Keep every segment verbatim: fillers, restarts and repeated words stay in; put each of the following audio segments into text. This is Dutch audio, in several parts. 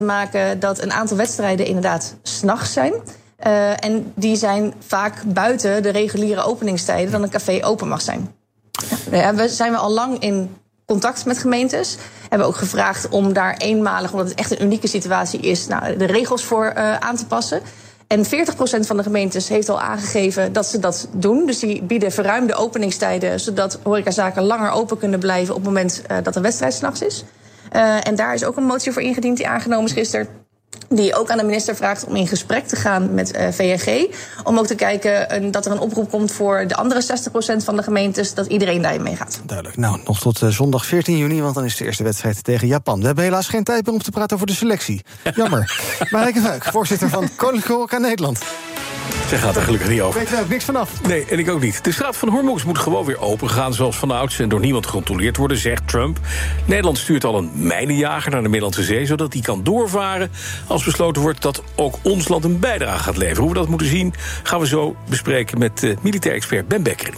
maken dat een aantal wedstrijden inderdaad 's nachts zijn. Uh, en die zijn vaak buiten de reguliere openingstijden dan een café open mag zijn. Ja, we zijn we al lang in contact met gemeentes. Hebben ook gevraagd om daar eenmalig, omdat het echt een unieke situatie is, nou, de regels voor uh, aan te passen. En veertig procent van de gemeentes heeft al aangegeven dat ze dat doen. Dus die bieden verruimde openingstijden, zodat horecazaken langer open kunnen blijven op het moment uh, dat een wedstrijd 's nachts is. Uh, en daar is ook een motie voor ingediend die aangenomen is gisteren, die ook aan de minister vraagt om in gesprek te gaan met uh, V N G. Om ook te kijken uh, dat er een oproep komt voor de andere zestig procent van de gemeentes, dat iedereen daarin meegaat. Duidelijk. Nou, nog tot uh, zondag veertien juni, want dan is de eerste wedstrijd tegen Japan. We hebben helaas geen tijd meer om te praten over de selectie. Jammer. Marijke Vuik, voorzitter van Koninklijke Horeca Nederland. Zij gaat er gelukkig niet over. Ik weet er ook niks vanaf. Nee, en ik ook niet. De straat van Hormuz moet gewoon weer open gaan, zoals vanouds, en door niemand gecontroleerd worden, zegt Trump. Nederland stuurt al een mijnenjager naar de Middellandse Zee, zodat die kan doorvaren als besloten wordt dat ook ons land een bijdrage gaat leveren. Hoe we dat moeten zien, gaan we zo bespreken met uh, militair expert Ben Bekkering.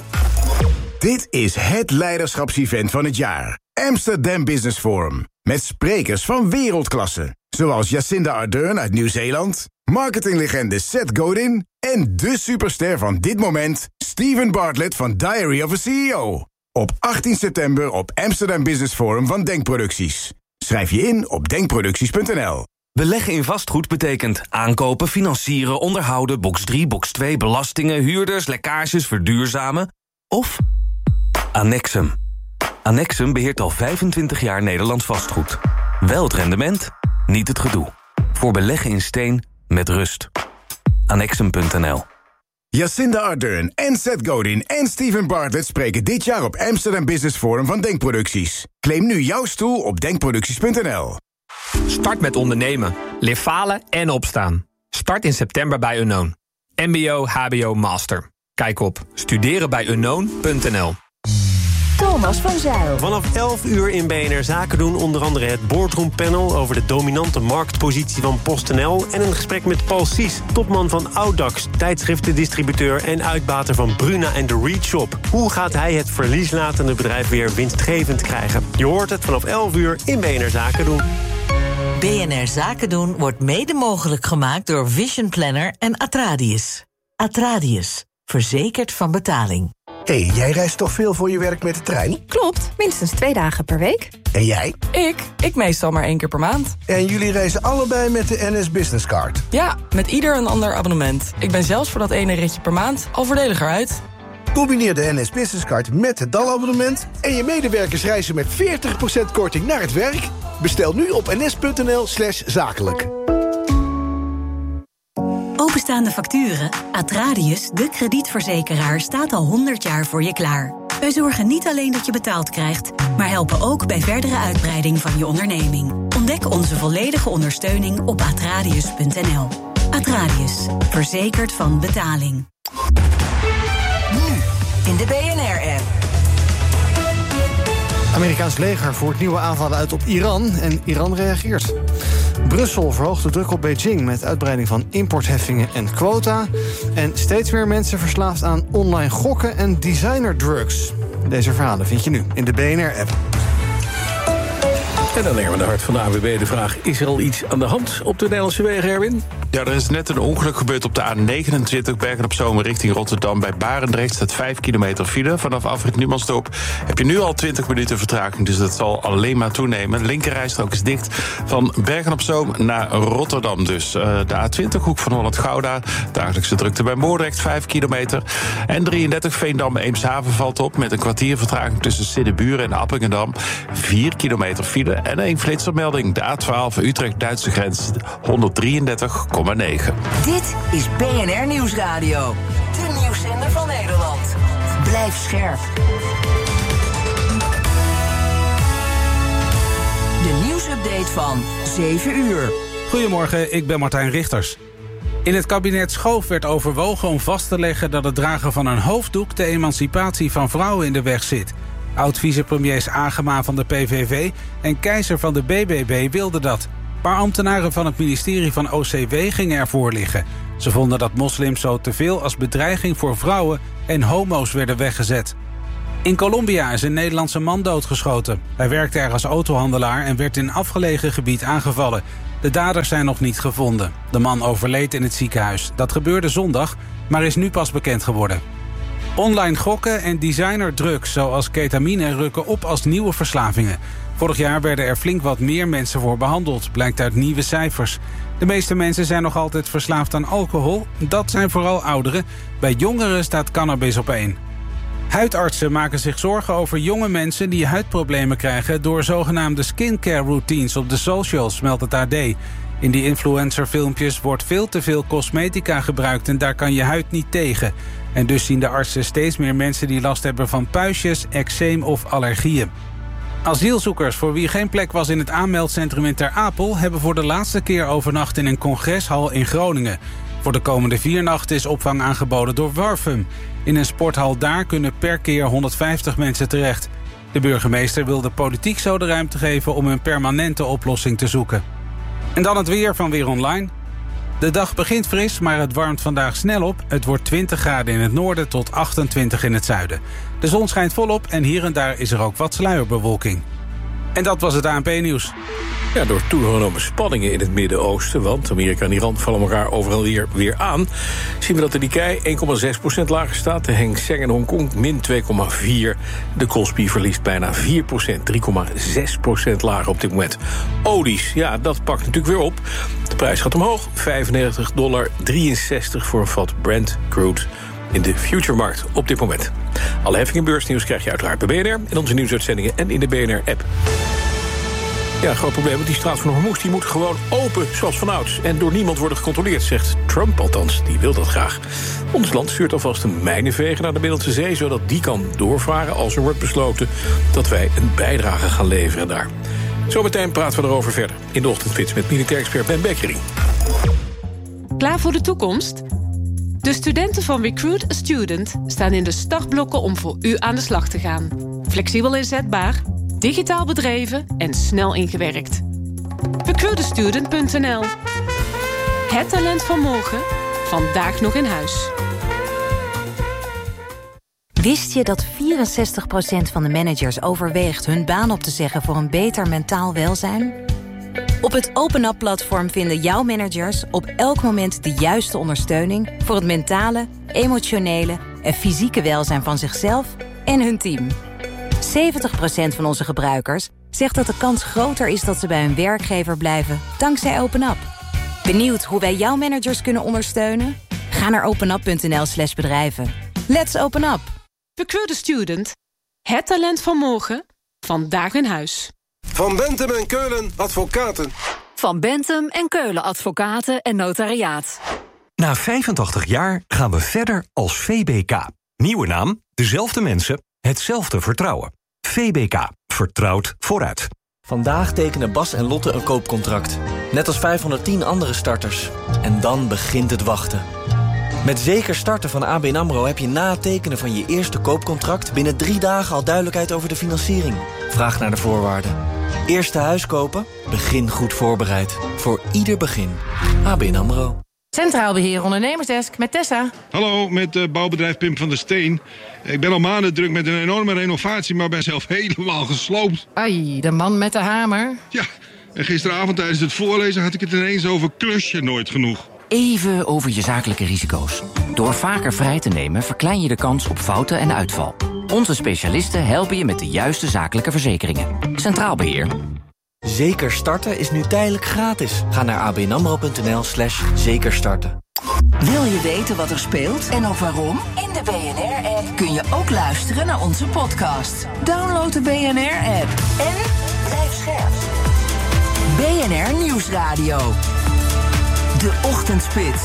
Dit is het leiderschapsevent van het jaar. Amsterdam Business Forum. Met sprekers van wereldklasse. Zoals Jacinda Ardern uit Nieuw-Zeeland, marketinglegende Seth Godin en de superster van dit moment, Steven Bartlett van Diary of a C E O. Op achttien september op Amsterdam Business Forum van Denkproducties. Schrijf je in op denkproducties punt n l. Beleggen in vastgoed betekent aankopen, financieren, onderhouden, box drie, box twee, belastingen, huurders, lekkages, verduurzamen. Of Annexum. Annexum beheert al vijfentwintig jaar Nederlands vastgoed. Wel het rendement, niet het gedoe. Voor beleggen in steen met rust. Annexum punt n l. Jacinda Ardern en Seth Godin en Steven Bartlett spreken dit jaar op Amsterdam Business Forum van Denkproducties. Claim nu jouw stoel op denkproducties punt n l. Start met ondernemen. Leer falen en opstaan. Start in september bij Unknown. M B O, H B O, Master. Kijk op studeren bij unknown punt n l. Thomas van Zijl. Vanaf elf uur in B N R Zaken doen onder andere het Boardroom Panel over de dominante marktpositie van PostNL en een gesprek met Paul Sies, topman van Audax, tijdschriftendistributeur en uitbater van Bruna en de Read Shop. Hoe gaat hij het verlieslatende bedrijf weer winstgevend krijgen? Je hoort het vanaf elf uur in B N R Zaken doen. B N R Zaken doen wordt mede mogelijk gemaakt door Vision Planner en Atradius. Atradius, verzekerd van betaling. Hé, hey, jij reist toch veel voor je werk met de trein? Klopt, minstens twee dagen per week. En jij? Ik? Ik meestal maar één keer per maand. En jullie reizen allebei met de N S Business Card? Ja, met ieder een ander abonnement. Ik ben zelfs voor dat ene ritje per maand al voordeliger uit. Combineer de N S Business Card met het D A L-abonnement... en je medewerkers reizen met veertig procent korting naar het werk. Bestel nu op ns punt n l slash zakelijk. Openstaande facturen? Atradius, de kredietverzekeraar, staat al honderd jaar voor je klaar. Wij zorgen niet alleen dat je betaald krijgt, maar helpen ook bij verdere uitbreiding van je onderneming. Ontdek onze volledige ondersteuning op atradius punt n l. Atradius, verzekerd van betaling. Nu, in de B N R-app. Amerikaans leger voert nieuwe aanvallen uit op Iran en Iran reageert. Brussel verhoogt de druk op Beijing met uitbreiding van importheffingen en quota. En steeds meer mensen verslaafd aan online gokken en designerdrugs. Deze verhalen vind je nu in de B N R-app. En dan nemen we de hart van de A W B de vraag: is er al iets aan de hand op de Nederlandse wegen, Erwin? Ja, er is net een ongeluk gebeurd op de A negenentwintig... Bergen-op-Zoom richting Rotterdam. Bij Barendrecht staat vijf kilometer file. Vanaf afrit Numansdorp heb je nu al twintig minuten vertraging... dus dat zal alleen maar toenemen. De linkerrijstrook is dicht van Bergen-op-Zoom naar Rotterdam. Dus uh, de A twintig, hoek van Holland-Gouda. Dagelijkse drukte bij Moordrecht, vijf kilometer. En drieëndertig Veendam-Eemshaven valt op... met een kwartier vertraging tussen Siddeburen en Appingedam. vier kilometer file en één flitsermelding. De A twaalf Utrecht-Duitse grens, honderddrieëndertig komma negen. Dit is B N R Nieuwsradio. De nieuwszender van Nederland. Blijf scherp. De nieuwsupdate van zeven uur. Goedemorgen, ik ben Martijn Richters. In het kabinet Schoof werd overwogen om vast te leggen... dat het dragen van een hoofddoek de emancipatie van vrouwen in de weg zit. Oud-vicepremiers Agema van de P V V en Keizer van de B B B wilden dat. Maar ambtenaren van het ministerie van O C W gingen ervoor liggen. Ze vonden dat moslims zo teveel als bedreiging voor vrouwen en homo's werden weggezet. In Colombia is een Nederlandse man doodgeschoten. Hij werkte er als autohandelaar en werd in een afgelegen gebied aangevallen. De daders zijn nog niet gevonden. De man overleed in het ziekenhuis. Dat gebeurde zondag, maar is nu pas bekend geworden. Online gokken en designerdrugs zoals ketamine rukken op als nieuwe verslavingen. Vorig jaar werden er flink wat meer mensen voor behandeld, blijkt uit nieuwe cijfers. De meeste mensen zijn nog altijd verslaafd aan alcohol. Dat zijn vooral ouderen. Bij jongeren staat cannabis op één. Huidartsen maken zich zorgen over jonge mensen die huidproblemen krijgen door zogenaamde skincare routines op de socials, meldt het A D. In die influencerfilmpjes wordt veel te veel cosmetica gebruikt en daar kan je huid niet tegen. En dus zien de artsen steeds meer mensen die last hebben van puistjes, eczeem of allergieën. Asielzoekers voor wie geen plek was in het aanmeldcentrum in Ter Apel hebben voor de laatste keer overnacht in een congreshal in Groningen. Voor de komende vier nachten is opvang aangeboden door Warfum. In een sporthal daar kunnen per keer honderdvijftig mensen terecht. De burgemeester wil de politiek zo de ruimte geven om een permanente oplossing te zoeken. En dan het weer van Weer Online. De dag begint fris, maar het warmt vandaag snel op. Het wordt twintig graden in het noorden tot achtentwintig in het zuiden. De zon schijnt volop en hier en daar is er ook wat sluierbewolking. En dat was het A N P-nieuws. Ja, door toegenomen spanningen in het Midden-Oosten, want Amerika en Iran vallen elkaar overal weer, weer aan, zien we dat de Nikkei één komma zes procent lager staat, de Hang Seng in Hongkong min twee komma vier. De Kospi verliest bijna vier procent, drie komma zes procent lager op dit moment. Olies, ja, dat pakt natuurlijk weer op. De prijs gaat omhoog, vijfennegentig dollar drieënzestig voor een vat Brent crude in de futuremarkt op dit moment. Alle heffingen en beursnieuws krijg je uiteraard bij B N R, in onze nieuwsuitzendingen en in de B N R-app. Ja, groot probleem, want die straat van Hormuz die moet gewoon open, zoals vanouds. En door niemand worden gecontroleerd, zegt Trump althans. Die wil dat graag. Ons land stuurt alvast een mijnenveger naar de Middellandse Zee, zodat die kan doorvaren als er wordt besloten dat wij een bijdrage gaan leveren daar. Zometeen praten we erover verder in de ochtendspits met militair expert Ben Bekkering. Klaar voor de toekomst? De studenten van Recruit a Student staan in de startblokken om voor u aan de slag te gaan. Flexibel inzetbaar, digitaal bedreven en snel ingewerkt. recruit a student punt n l. Het talent van morgen, vandaag nog in huis. Wist je dat vierenzestig procent van de managers overweegt hun baan op te zeggen voor een beter mentaal welzijn? Op het OpenUp-platform vinden jouw managers op elk moment de juiste ondersteuning voor het mentale, emotionele en fysieke welzijn van zichzelf en hun team. zeventig procent van onze gebruikers zegt dat de kans groter is dat ze bij hun werkgever blijven dankzij OpenUp. Benieuwd hoe wij jouw managers kunnen ondersteunen? Ga naar openup punt n l slash bedrijven. Let's open up! Recruit a Student. Het talent van morgen, vandaag in huis. Van Bentem en Keulen Advocaten. Van Bentem en Keulen Advocaten en Notariaat. Na vijfentachtig jaar gaan we verder als V B K. Nieuwe naam, dezelfde mensen, hetzelfde vertrouwen. V B K. Vertrouwd vooruit. Vandaag tekenen Bas en Lotte een koopcontract. Net als vijfhonderdtien andere starters. En dan begint het wachten. Met Zeker Starten van A B N AMRO heb je na het tekenen van je eerste koopcontract binnen drie dagen al duidelijkheid over de financiering. Vraag naar de voorwaarden. Eerste huis kopen? Begin goed voorbereid. Voor ieder begin. A B N AMRO. Centraal Beheer Ondernemersdesk met Tessa. Hallo, met uh, bouwbedrijf Pim van der Steen. Ik ben al maanden druk met een enorme renovatie, maar ben zelf helemaal gesloopt. Ai, de man met de hamer. Ja, en gisteravond tijdens het voorlezen had ik het ineens over klusje nooit genoeg. Even over je zakelijke risico's. Door vaker vrij te nemen verklein je de kans op fouten en uitval. Onze specialisten helpen je met de juiste zakelijke verzekeringen. Centraal Beheer. Zeker Starten is nu tijdelijk gratis. Ga naar abnamro punt n l slash zekerstarten. Wil je weten wat er speelt en ook waarom? In de B N R-app kun je ook luisteren naar onze podcast. Download de B N R-app en blijf scherp. B N R Nieuwsradio. De Ochtendspits.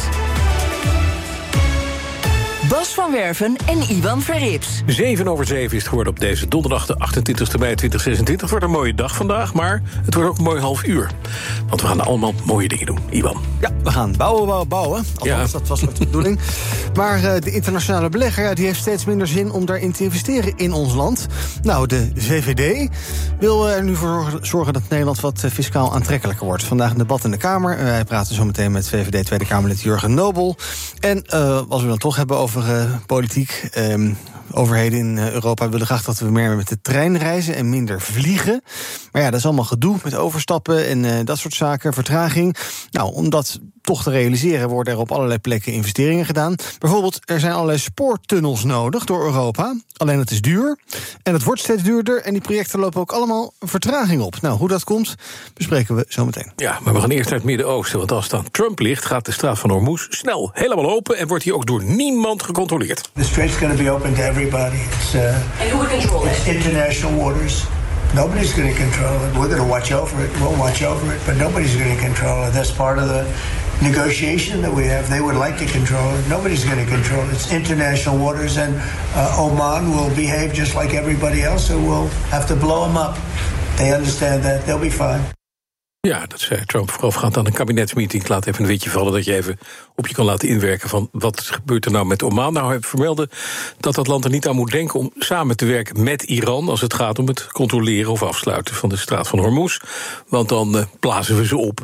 Bas van Werven en Iwan Verrips. zeven over zeven is het geworden op deze donderdag, de achtentwintigste mei tweeduizend zesentwintig. Het wordt een mooie dag vandaag, maar het wordt ook een mooi half uur. Want we gaan allemaal mooie dingen doen, Iwan. Ja, we gaan bouwen, bouwen, bouwen. Althans, ja. Dat was de bedoeling. Maar uh, de internationale belegger ja, die heeft steeds minder zin om daarin te investeren in ons land. Nou, de V V D wil er nu voor zorgen dat Nederland wat uh, fiscaal aantrekkelijker wordt. Vandaag een debat in de Kamer. Uh, wij praten zo meteen met V V D Tweede Kamerlid Jurgen Nobel. En uh, als we dan toch hebben over uh, politiek... Um, overheden in Europa willen graag dat we meer met de trein reizen en minder vliegen. Maar ja, dat is allemaal gedoe met overstappen en uh, dat soort zaken, vertraging. Nou, om dat toch te realiseren worden er op allerlei plekken investeringen gedaan. Bijvoorbeeld, er zijn allerlei spoortunnels nodig door Europa. Alleen het is duur en het wordt steeds duurder en die projecten lopen ook allemaal vertraging op. Nou, hoe dat komt, bespreken we zo meteen. Ja, maar we gaan eerst naar het Midden-Oosten, want als het aan Trump ligt, gaat de straat van Hormuz snel helemaal open en wordt hier ook door niemand gecontroleerd. The strait's going to be open to everybody. It's, uh, and who would control it? It's international waters. Nobody's going to control it. We're going to watch over it. We'll watch over it, but nobody's going to control it. That's part of the negotiation that we have. They would like to control it. Nobody's going to control it. It's international waters, and uh, Oman will behave just like everybody else, so we'll have to blow them up. They understand that. They'll be fine. Ja, dat zei Trump voorafgaand aan een kabinetsmeeting. Ik laat even een witje vallen dat je even op je kan laten inwerken van wat gebeurt er nou met Oman. Nou, hij vermeldde dat dat land er niet aan moet denken om samen te werken met Iran als het gaat om het controleren of afsluiten van de straat van Hormuz. Want dan uh, blazen we ze op.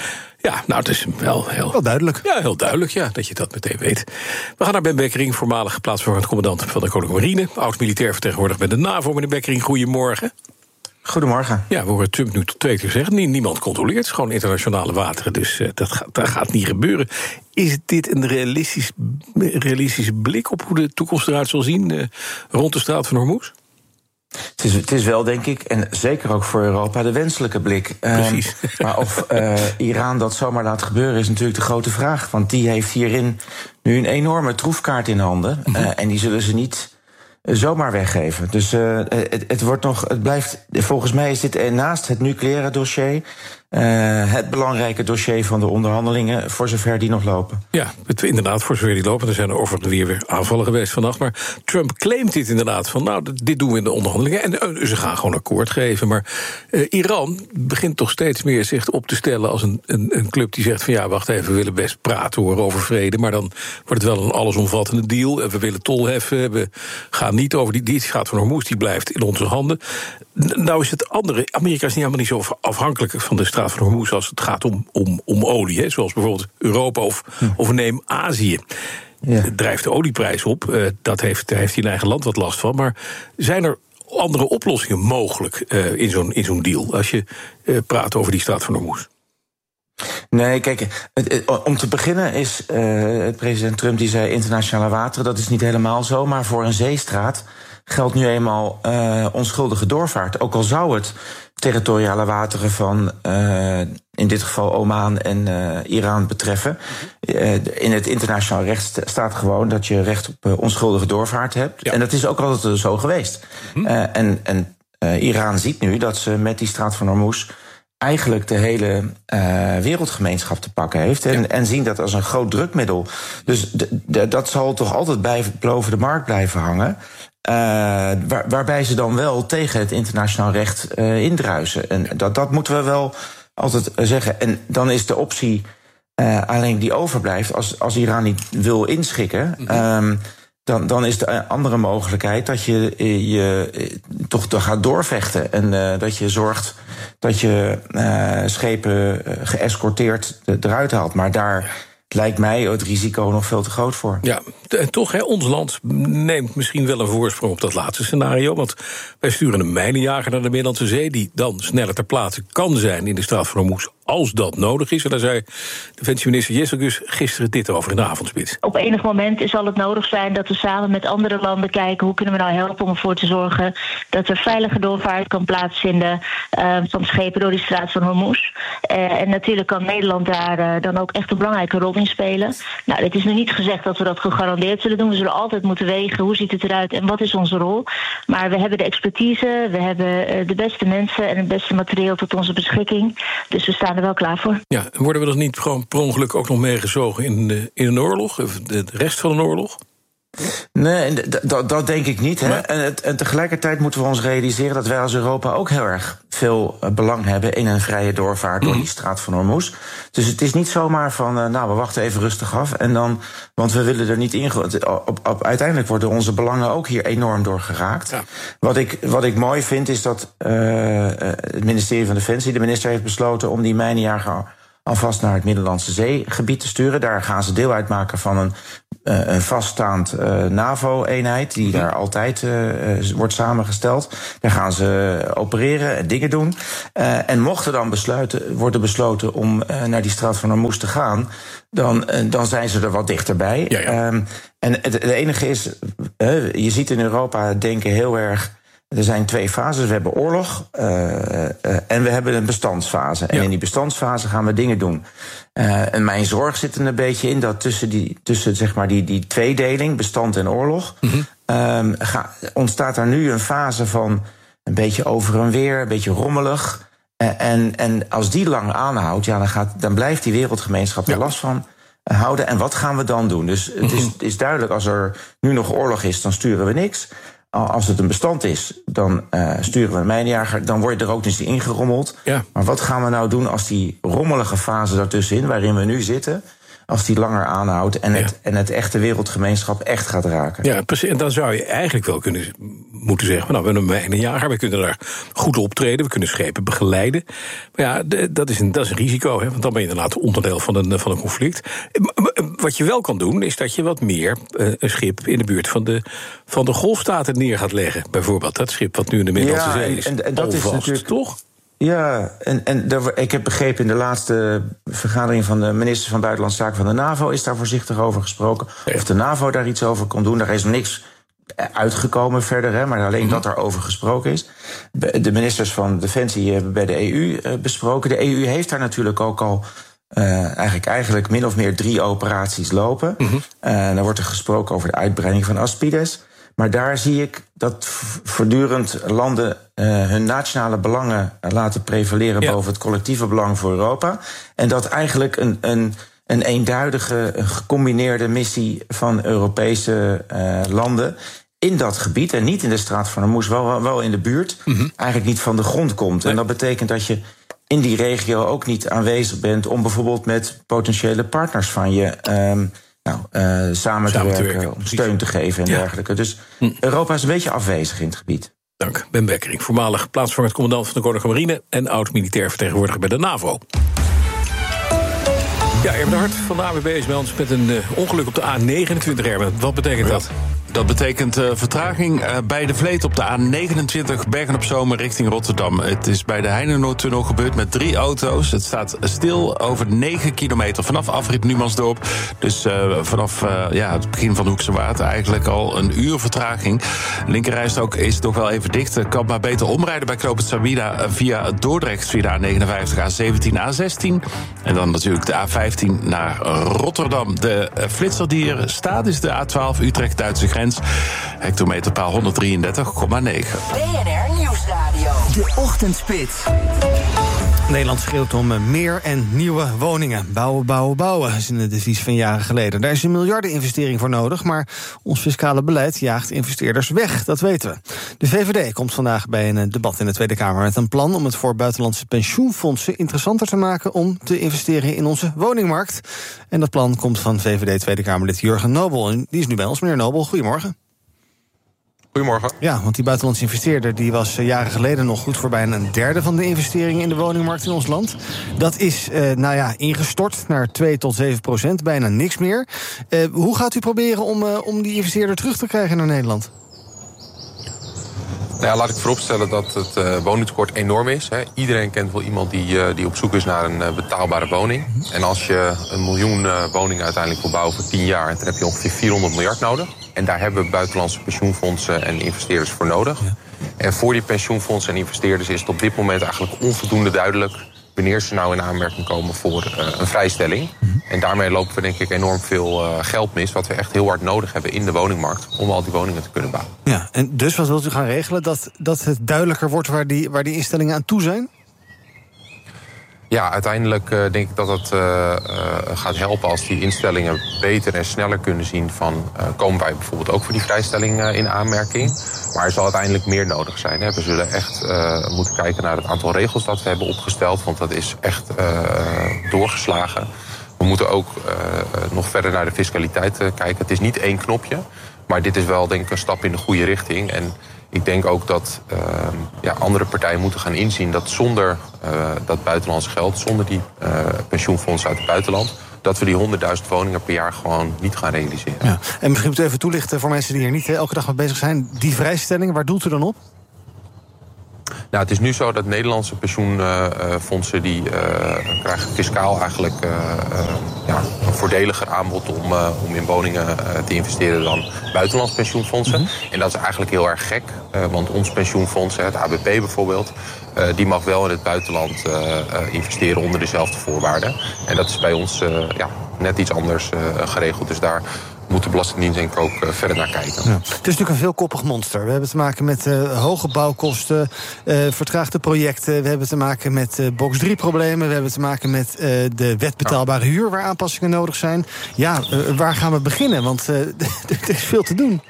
Ja, nou, het is wel heel... Wel duidelijk. Ja, heel duidelijk, ja, dat je dat meteen weet. We gaan naar Ben Bekkering, voormalig plaatsvervangend commandant van de Koninklijke Marine, oud-militair vertegenwoordiger bij de NAVO. Meneer Bekkering, goedemorgen. Goedemorgen. Ja, we horen Trump nu tot twee keer zeggen. Niemand controleert, het is gewoon internationale wateren. Dus uh, dat, gaat, dat gaat niet gebeuren. Is dit een realistisch, realistische blik op hoe de toekomst eruit zal zien uh, rond de straat van Hormuz? Het is, het is wel, denk ik, en zeker ook voor Europa, de wenselijke blik. Precies. Um, maar of uh, Iran dat zomaar laat gebeuren is natuurlijk de grote vraag. Want die heeft hierin nu een enorme troefkaart in handen. Mm-hmm. Uh, en die zullen ze niet zomaar weggeven. Dus uh, het, het wordt nog, het blijft, volgens mij is dit naast het nucleaire dossier Uh, het belangrijke dossier van de onderhandelingen, voor zover die nog lopen. Ja, het, inderdaad, voor zover die lopen. Er zijn er overigens weer, weer aanvallen geweest vannacht. Maar Trump claimt dit inderdaad van, nou, dit doen we in de onderhandelingen. En uh, ze gaan gewoon akkoord geven. Maar uh, Iran begint toch steeds meer zich op te stellen als een, een, een club die zegt van, ja, wacht even, we willen best praten hoor over vrede. Maar dan wordt het wel een allesomvattende deal. En we willen tol heffen. We gaan niet over die, die gaat van Hormuz, die blijft in onze handen. Nou is het andere, Amerika is niet helemaal niet zo afhankelijk van de straat van Hormuz als het gaat om, om, om olie, hè, zoals bijvoorbeeld Europa of, hm. of neem Azië. Ja. Het drijft de olieprijs op, uh, dat heeft, daar heeft hij in eigen land wat last van. Maar zijn er andere oplossingen mogelijk uh, in zo'n in zo'n deal, als je uh, praat over die straat van Hormuz? Nee, kijk, het, het, om te beginnen is uh, president Trump die zei internationale wateren, dat is niet helemaal zo, maar voor een zeestraat geldt nu eenmaal uh, onschuldige doorvaart. Ook al zou het territoriale wateren van uh, in dit geval Oman en uh, Iran betreffen. Uh, in het internationaal recht staat gewoon dat je recht op uh, onschuldige doorvaart hebt. Ja. En dat is ook altijd zo geweest. Hm. Uh, en en uh, Iran ziet nu dat ze met die straat van Hormuz eigenlijk de hele uh, wereldgemeenschap te pakken heeft. En, ja. en zien dat als een groot drukmiddel. Dus d- d- dat zal toch altijd bij, boven de markt blijven hangen. Uh, waar, waarbij ze dan wel tegen het internationaal recht uh, indruisen. En dat, dat moeten we wel altijd zeggen. En dan is de optie uh, alleen die overblijft, als, als Iran niet wil inschikken, mm-hmm. um, dan, dan is de andere mogelijkheid dat je je toch gaat doorvechten. En uh, dat je zorgt dat je uh, schepen uh, geëscorteerd eruit haalt. Maar daar lijkt mij het risico nog veel te groot voor. Ja, en toch, hè, ons land neemt misschien wel een voorsprong op dat laatste scenario. Want wij sturen een mijnenjager naar de Middellandse Zee, die dan sneller ter plaatse kan zijn in de straat van Hormuz, als dat nodig is. En daar zei defensieminister Jesselgus gisteren dit over in de avondspits. Op enig moment zal het nodig zijn dat we samen met andere landen kijken hoe kunnen we nou helpen om ervoor te zorgen dat er veilige doorvaart kan plaatsvinden uh, van schepen door die straat van Hormuz. Uh, en natuurlijk kan Nederland daar uh, dan ook echt een belangrijke rol in spelen. Nou, het is nu niet gezegd dat we dat gegarandeerd zullen doen. We zullen altijd moeten wegen hoe ziet het eruit en wat is onze rol. Maar we hebben de expertise, we hebben uh, de beste mensen en het beste materieel tot onze beschikking. Dus we staan er wel klaar voor. Ja, worden we dan niet gewoon per ongeluk ook nog meegezogen in, de, in een oorlog? Of de, de rest van een oorlog? Nee, d- d- dat denk ik niet. Hè? Maar... En, het, en tegelijkertijd moeten we ons realiseren dat wij als Europa ook heel erg veel uh, belang hebben in een vrije doorvaart door die straat van Hormuz. Dus het is niet zomaar van, uh, nou, we wachten even rustig af en dan, want we willen er niet in. Op, op, uiteindelijk worden onze belangen ook hier enorm door geraakt. Ja. Wat ik, wat ik mooi vind is dat uh, het ministerie van Defensie, de minister heeft besloten om die mijnenjager alvast naar het Middellandse Zeegebied te sturen. Daar gaan ze deel uitmaken van een uh, een vaststaand uh, NAVO-eenheid die daar altijd uh, uh, wordt samengesteld. Daar gaan ze opereren en dingen doen. Uh, en mocht er dan besluiten, worden besloten om uh, naar die straat van Hormuz te gaan, dan, uh, dan zijn ze er wat dichterbij. Ja, ja. Um, en het, het enige is, uh, je ziet in Europa denken heel erg, er zijn twee fases. We hebben oorlog uh, uh, en we hebben een bestandsfase. En ja. in die bestandsfase gaan we dingen doen. Uh, en mijn zorg zit er een beetje in dat tussen die, tussen, zeg maar die, die tweedeling, bestand en oorlog, mm-hmm. um, ga, ontstaat er nu een fase van een beetje over en weer, een beetje rommelig. Uh, en, en als die lang aanhoudt, ja, dan, gaat, dan blijft die wereldgemeenschap er ja. last van uh, houden. En wat gaan we dan doen? Dus mm-hmm. het, is, het is duidelijk, als er nu nog oorlog is, dan sturen we niks. Als het een bestand is, dan uh, sturen we een mijnenjager. Dan wordt er ook dus ingerommeld. Ja. Maar wat gaan we nou doen als die rommelige fase daartussenin, waarin we nu zitten, als die langer aanhoudt en het, ja. en het echte wereldgemeenschap echt gaat raken? Ja, precies. En dan zou je eigenlijk wel kunnen moeten zeggen, nou, we hebben een mijnenjager, we kunnen daar goed optreden, we kunnen schepen begeleiden. Maar ja, de, dat, is een, dat is een risico, hè, want dan ben je inderdaad onderdeel van een, van een conflict. Wat je wel kan doen, is dat je wat meer uh, een schip in de buurt van de, van de Golfstaten neer gaat leggen. Bijvoorbeeld dat schip wat nu in de Middellandse Zee is. En, en dat Alvast, is natuurlijk toch? Ja, en, en daar, ik heb begrepen in de laatste vergadering van de minister van Buitenlandse Zaken van de NAVO is daar voorzichtig over gesproken. Ja. Of de NAVO daar iets over kon doen. Daar is niks uitgekomen verder, hè, maar alleen mm-hmm. dat er over gesproken is. De ministers van Defensie hebben bij de E U uh, besproken. De E U heeft daar natuurlijk ook al Uh, eigenlijk, eigenlijk min of meer drie operaties lopen. Mm-hmm. Uh, dan wordt er gesproken over de uitbreiding van Aspides. Maar daar zie ik dat voortdurend landen uh, hun nationale belangen laten prevaleren ja. boven het collectieve belang voor Europa. En dat eigenlijk een, een, een eenduidige, een gecombineerde missie van Europese uh, landen in dat gebied, en niet in de straat van Hormuz, wel, wel in de buurt, mm-hmm. eigenlijk niet van de grond komt. Nee. En dat betekent dat je in die regio ook niet aanwezig bent om bijvoorbeeld met potentiële partners van je um, nou, uh, samen, samen te werken, te werken, om steun te geven en ja. dergelijke. Dus hm. Europa is een beetje afwezig in het gebied. Dank. Ben Bekkering, voormalig plaatsvervangend commandant van de Koninklijke Marine en oud-militair vertegenwoordiger bij de NAVO. Ja, Erben de Hart van de A W B is bij ons met een uh, ongeluk op de A negenentwintig. Erben, wat betekent ja. dat? Dat betekent uh, vertraging uh, bij de Vleet op de A negenentwintig Bergen-op-Zoom richting Rotterdam. Het is bij de Heinenoordtunnel gebeurd met drie auto's. Het staat stil over negen kilometer vanaf afrit Numansdorp. Dus uh, vanaf uh, ja, het begin van Hoekse Waard eigenlijk al een uur vertraging. Linkerrijstrook is toch wel even dicht. Kan maar beter omrijden bij knooppunt Sabina via Dordrecht via de A negenenvijftig, A zeventien, A zestien. En dan natuurlijk de A vijftien naar Rotterdam. De uh, flitser die er staat is de A twaalf Utrecht-Duitse grens. Hectometerpaal honderddrieëndertig komma negen. B N R Nieuwsradio. De Ochtendspits. Nederland schreeuwt om meer en nieuwe woningen. Bouwen, bouwen, bouwen is een devies van jaren geleden. Daar is een miljardeninvestering voor nodig, maar ons fiscale beleid jaagt investeerders weg, dat weten we. De V V D komt vandaag bij een debat in de Tweede Kamer met een plan om het voor buitenlandse pensioenfondsen interessanter te maken om te investeren in onze woningmarkt. En dat plan komt van V V D Tweede Kamerlid Jurgen Nobel. En die is nu bij ons. Meneer Nobel, goedemorgen. Goedemorgen. Ja, want die buitenlandse investeerder die was jaren geleden nog goed voor bijna een derde van de investeringen in de woningmarkt in ons land. Dat is uh, nou ja, ingestort naar twee tot zeven procent, bijna niks meer. Uh, hoe gaat u proberen om, uh, om die investeerder terug te krijgen naar Nederland? Nou ja, laat ik vooropstellen dat het uh, woningtekort enorm is. Hè. Iedereen kent wel iemand die, uh, die op zoek is naar een uh, betaalbare woning. En als je een miljoen uh, woningen uiteindelijk wil bouwen voor tien jaar, dan heb je ongeveer vierhonderd miljard nodig. En daar hebben we buitenlandse pensioenfondsen en investeerders voor nodig. Ja. En voor die pensioenfondsen en investeerders is het op dit moment eigenlijk onvoldoende duidelijk wanneer ze nou in aanmerking komen voor uh, een vrijstelling. Mm-hmm. En daarmee lopen we denk ik enorm veel uh, geld mis, wat we echt heel hard nodig hebben in de woningmarkt om al die woningen te kunnen bouwen. Ja, en dus wat wilt u gaan regelen? Dat, dat het duidelijker wordt waar die, waar die instellingen aan toe zijn? Ja, uiteindelijk uh, denk ik dat het uh, uh, gaat helpen als die instellingen beter en sneller kunnen zien van uh, komen wij bijvoorbeeld ook voor die vrijstelling uh, in aanmerking. Maar er zal uiteindelijk meer nodig zijn. Hè. We zullen echt uh, moeten kijken naar het aantal regels dat we hebben opgesteld, want dat is echt uh, doorgeslagen. We moeten ook uh, nog verder naar de fiscaliteit uh, kijken. Het is niet één knopje, maar dit is wel denk ik een stap in de goede richting. En ik denk ook dat uh, ja, andere partijen moeten gaan inzien dat zonder uh, dat buitenlands geld, zonder die uh, pensioenfondsen uit het buitenland, dat we die honderdduizend woningen per jaar gewoon niet gaan realiseren. Ja. En misschien moet u even toelichten voor mensen die hier niet elke dag mee bezig zijn. Die vrijstelling, waar doelt u dan op? Nou, het is nu zo dat Nederlandse pensioenfondsen die uh, krijgen fiscaal eigenlijk uh, uh, ja, een voordeliger aanbod om, uh, om in woningen uh, te investeren dan buitenlandse pensioenfondsen. Mm-hmm. En dat is eigenlijk heel erg gek, uh, want ons pensioenfonds, het A B P bijvoorbeeld, uh, die mag wel in het buitenland uh, uh, investeren onder dezelfde voorwaarden. En dat is bij ons uh, ja, net iets anders uh, geregeld. Dus daar moet de Belastingdienst denk ik ook uh, verder naar kijken. Ja. Het is natuurlijk een veelkoppig monster. We hebben te maken met uh, hoge bouwkosten, uh, vertraagde projecten. We hebben te maken met uh, box drie problemen. We hebben te maken met uh, de wet betaalbare huur, waar aanpassingen nodig zijn. Ja, uh, waar gaan we beginnen? Want uh, er is veel te doen.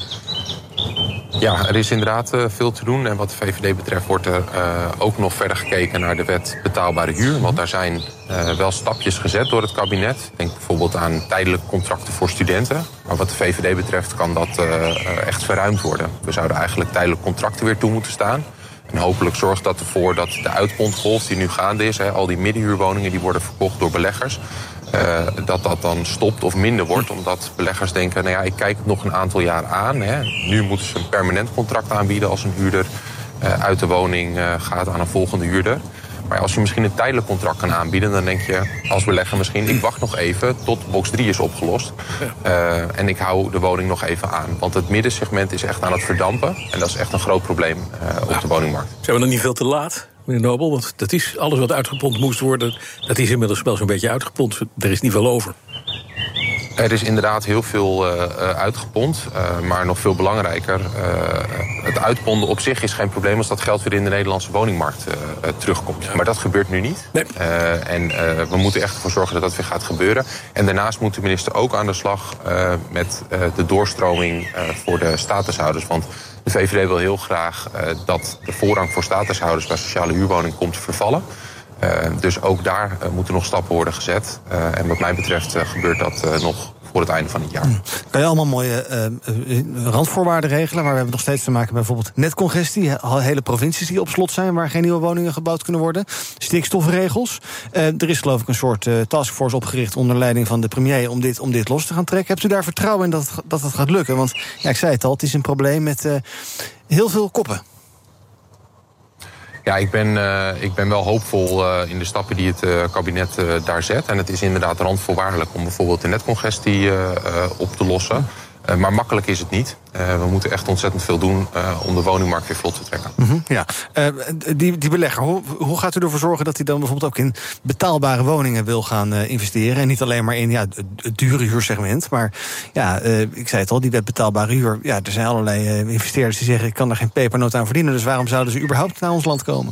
Ja, er is inderdaad uh, veel te doen. En wat de V V D betreft wordt er uh, ook nog verder gekeken naar de wet betaalbare huur. Want daar zijn uh, wel stapjes gezet door het kabinet. Denk bijvoorbeeld aan tijdelijke contracten voor studenten. Maar wat de V V D betreft kan dat uh, echt verruimd worden. We zouden eigenlijk tijdelijke contracten weer toe moeten staan. En hopelijk zorgt dat ervoor dat de uitbondgolf die nu gaande is, hè, al die middenhuurwoningen die worden verkocht door beleggers, Uh, dat dat dan stopt of minder wordt. Omdat beleggers denken, nou ja, ik kijk het nog een aantal jaar aan. Hè. Nu moeten ze een permanent contract aanbieden als een huurder uh, uit de woning uh, gaat aan een volgende huurder. Maar als je misschien een tijdelijk contract kan aanbieden, dan denk je als belegger misschien, ik wacht nog even tot box drie is opgelost. Uh, en ik hou de woning nog even aan. Want het middensegment is echt aan het verdampen. En dat is echt een groot probleem uh, op ja. de woningmarkt. Zijn we dan niet veel te laat, meneer Nobel? Want dat is alles wat uitgepompt moest worden, dat is inmiddels wel zo'n beetje uitgepompt. Er is niet veel over. Er is inderdaad heel veel uh, uitgepompt, uh, maar nog veel belangrijker, Uh, het uitponden op zich is geen probleem als dat geld weer in de Nederlandse woningmarkt uh, uh, terugkomt. Ja. Maar dat gebeurt nu niet. Nee. Uh, en uh, we moeten echt ervoor zorgen dat dat weer gaat gebeuren. En daarnaast moet de minister ook aan de slag uh, met uh, de doorstroming uh, voor de statushouders. Want de V V D wil heel graag uh, dat de voorrang voor statushouders bij sociale huurwoning komt te vervallen. Uh, dus ook daar uh, moeten nog stappen worden gezet. Uh, en wat mij betreft uh, gebeurt dat uh, nog voor het einde van het jaar. Kan je allemaal mooie uh, randvoorwaarden regelen, maar we hebben nog steeds te maken met bijvoorbeeld netcongestie, hele provincies die op slot zijn, waar geen nieuwe woningen gebouwd kunnen worden, stikstofregels. Uh, er is geloof ik een soort uh, taskforce opgericht onder leiding van de premier om dit, om dit los te gaan trekken. Hebt u daar vertrouwen in dat, dat het gaat lukken? Want ja, ik zei het al, het is een probleem met uh, heel veel koppen. Ja, ik ben, uh, ik ben wel hoopvol uh, in de stappen die het uh, kabinet uh, daar zet. En het is inderdaad randvoorwaardelijk om bijvoorbeeld de netcongestie uh, uh, op te lossen. Uh, maar makkelijk is het niet. Uh, we moeten echt ontzettend veel doen uh, om de woningmarkt weer vlot te trekken. Mm-hmm, ja. uh, die, die belegger, hoe, hoe gaat u ervoor zorgen dat hij dan bijvoorbeeld ook in betaalbare woningen wil gaan uh, investeren? En niet alleen maar in ja, het dure huursegment. Maar ja, uh, ik zei het al, die wet betaalbare huur. Ja, er zijn allerlei uh, investeerders die zeggen, ik kan daar geen pepernoot aan verdienen. Dus waarom zouden ze überhaupt naar ons land komen?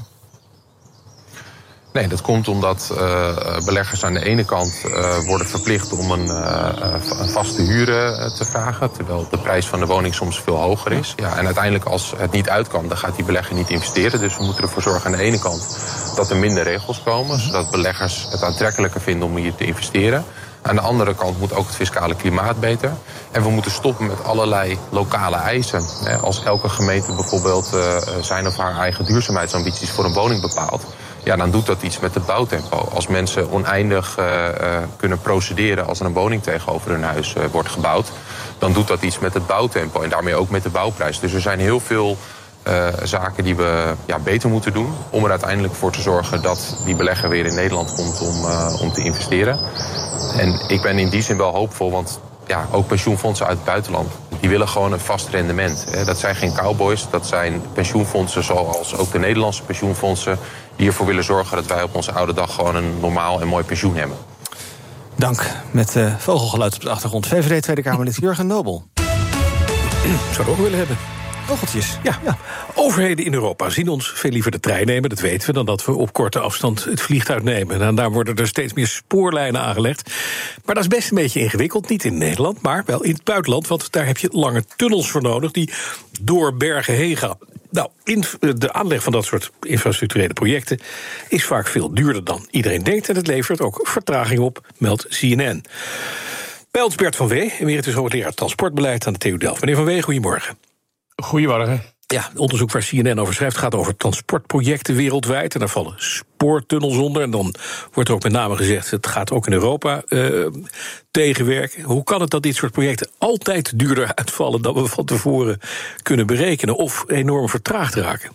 Nee, dat komt omdat uh, beleggers aan de ene kant uh, worden verplicht om een, uh, een vaste huur uh, te vragen, terwijl de prijs van de woning soms veel hoger is. Ja, en uiteindelijk als het niet uit kan, dan gaat die belegger niet investeren. Dus we moeten ervoor zorgen aan de ene kant dat er minder regels komen, zodat beleggers het aantrekkelijker vinden om hier te investeren. Aan de andere kant moet ook het fiscale klimaat beter. En we moeten stoppen met allerlei lokale eisen. Als elke gemeente bijvoorbeeld uh, zijn of haar eigen duurzaamheidsambities voor een woning bepaalt, ja, dan doet dat iets met het bouwtempo. Als mensen oneindig uh, uh, kunnen procederen als er een woning tegenover hun huis uh, wordt gebouwd, dan doet dat iets met het bouwtempo en daarmee ook met de bouwprijs. Dus er zijn heel veel uh, zaken die we ja, beter moeten doen om er uiteindelijk voor te zorgen dat die belegger weer in Nederland komt om, uh, om te investeren. En ik ben in die zin wel hoopvol, want ja, ook pensioenfondsen uit het buitenland, die willen gewoon een vast rendement. Dat zijn geen cowboys, dat zijn pensioenfondsen zoals ook de Nederlandse pensioenfondsen, die ervoor willen zorgen dat wij op onze oude dag gewoon een normaal en mooi pensioen hebben. Dank. Met uh, vogelgeluid op de achtergrond. V V D Tweede Kamerlid Jurgen Nobel. Zou ik ook willen hebben. Vogeltjes. Ja. ja. Overheden in Europa zien ons veel liever de trein nemen, dat weten we, dan dat we op korte afstand het vliegtuig nemen. En daar worden er steeds meer spoorlijnen aangelegd. Maar dat is best een beetje ingewikkeld. Niet in Nederland, maar wel in het buitenland. Want daar heb je lange tunnels voor nodig die door bergen heen gaan. Nou, in de aanleg van dat soort infrastructurele projecten is vaak veel duurder dan iedereen denkt. En het levert ook vertraging op, meldt C N N. Bij ons Bert van Wee, emeritus hoogleraar transportbeleid aan de T U Delft. Meneer van Wee, goedemorgen. Goedemorgen. Ja, het onderzoek waar C N N over schrijft gaat over transportprojecten wereldwijd. En daar vallen spoortunnels onder. En dan wordt er ook met name gezegd, het gaat ook in Europa uh, tegenwerken. Hoe kan het dat dit soort projecten altijd duurder uitvallen dan we van tevoren kunnen berekenen? Of enorm vertraagd raken?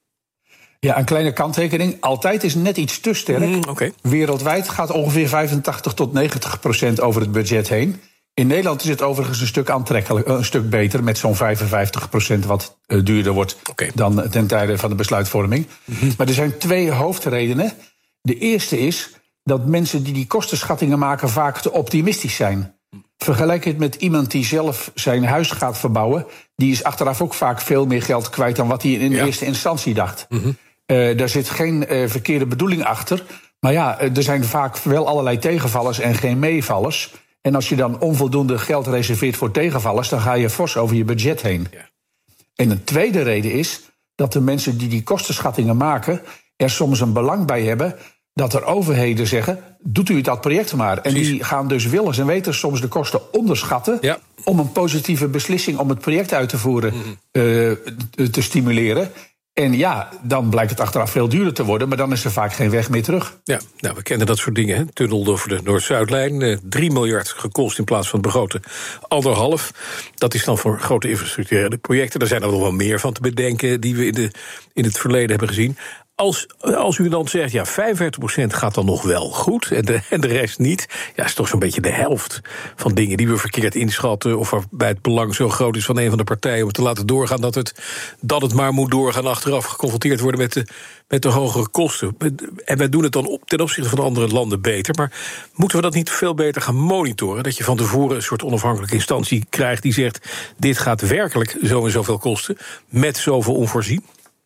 Ja, een kleine kanttekening. Altijd is net iets te sterk. Mm, okay. Wereldwijd gaat ongeveer vijfentachtig tot negentig procent over het budget heen. In Nederland is het overigens een stuk aantrekkelijk, een stuk beter, met zo'n vijfenvijftig procent wat uh, duurder wordt okay. dan ten tijde van de besluitvorming. Mm-hmm. Maar er zijn twee hoofdredenen. De eerste is dat mensen die die kostenschattingen maken vaak te optimistisch zijn. Vergelijk het met iemand die zelf zijn huis gaat verbouwen. Die is achteraf ook vaak veel meer geld kwijt dan wat hij in ja. eerste instantie dacht. Mm-hmm. Uh, daar zit geen uh, verkeerde bedoeling achter. Maar ja, er zijn vaak wel allerlei tegenvallers en geen meevallers. En als je dan onvoldoende geld reserveert voor tegenvallers, dan ga je fors over je budget heen. Ja. En een tweede reden is dat de mensen die die kostenschattingen maken er soms een belang bij hebben dat er overheden zeggen, doet u dat project maar. En Precies. die gaan dus willens en wetens soms de kosten onderschatten ja. om een positieve beslissing om het project uit te voeren mm-hmm. uh, te stimuleren. En ja, dan blijkt het achteraf veel duurder te worden, maar dan is er vaak geen weg meer terug. Ja, nou, we kennen dat soort dingen. Hè? Tunnel over de Noord-Zuidlijn, eh, drie miljard gekost in plaats van het begrote anderhalf. Dat is dan voor grote infrastructurele projecten. Daar zijn er nog wel meer van te bedenken die we in, de, in het verleden hebben gezien. Als, als u dan zegt, ja, vijfenvijftig procent gaat dan nog wel goed en de, en de rest niet, ja, is toch zo'n beetje de helft van dingen die we verkeerd inschatten, of waarbij het belang zo groot is van een van de partijen om te laten doorgaan dat het, dat het maar moet doorgaan, achteraf geconfronteerd worden met de, met de hogere kosten. En wij doen het dan op, ten opzichte van de andere landen beter, maar moeten we dat niet veel beter gaan monitoren? Dat je van tevoren een soort onafhankelijke instantie krijgt die zegt, dit gaat werkelijk zo en zoveel kosten, met zoveel onvoorzien?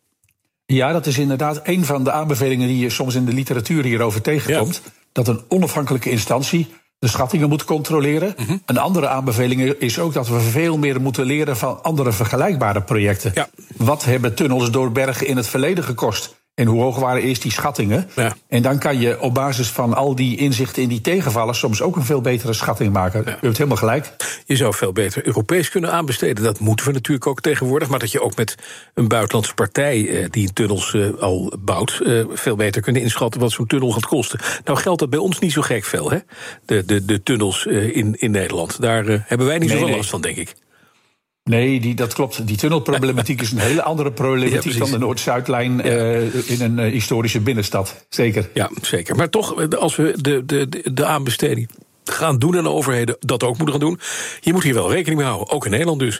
Ja, dat is inderdaad een van de aanbevelingen die je soms in de literatuur hierover tegenkomt. Ja. Dat een onafhankelijke instantie de schattingen moet controleren. Mm-hmm. Een andere aanbeveling is ook dat we veel meer moeten leren van andere vergelijkbare projecten. Ja. Wat hebben tunnels door bergen in het verleden gekost? En hoe hoog waren eerst die schattingen? Ja. En dan kan je op basis van al die inzichten in die tegenvallers soms ook een veel betere schatting maken. Ja. U hebt helemaal gelijk. Je zou veel beter Europees kunnen aanbesteden. Dat moeten we natuurlijk ook tegenwoordig. Maar dat je ook met een buitenlandse partij eh, die tunnels eh, al bouwt, eh, veel beter kunnen inschatten wat zo'n tunnel gaat kosten. Nou geldt dat bij ons niet zo gek veel, hè? De, de, de tunnels eh, in, in Nederland. Daar eh, hebben wij niet nee, zoveel nee. last van, denk ik. Nee, die, dat klopt. Die tunnelproblematiek is een hele andere problematiek ja, dan de Noord-Zuidlijn ja. uh, in een uh, historische binnenstad. Zeker. Ja, zeker. Maar toch, als we de, de, de aanbesteding gaan doen en de overheden dat ook moeten gaan doen, je moet hier wel rekening mee houden. Ook in Nederland dus.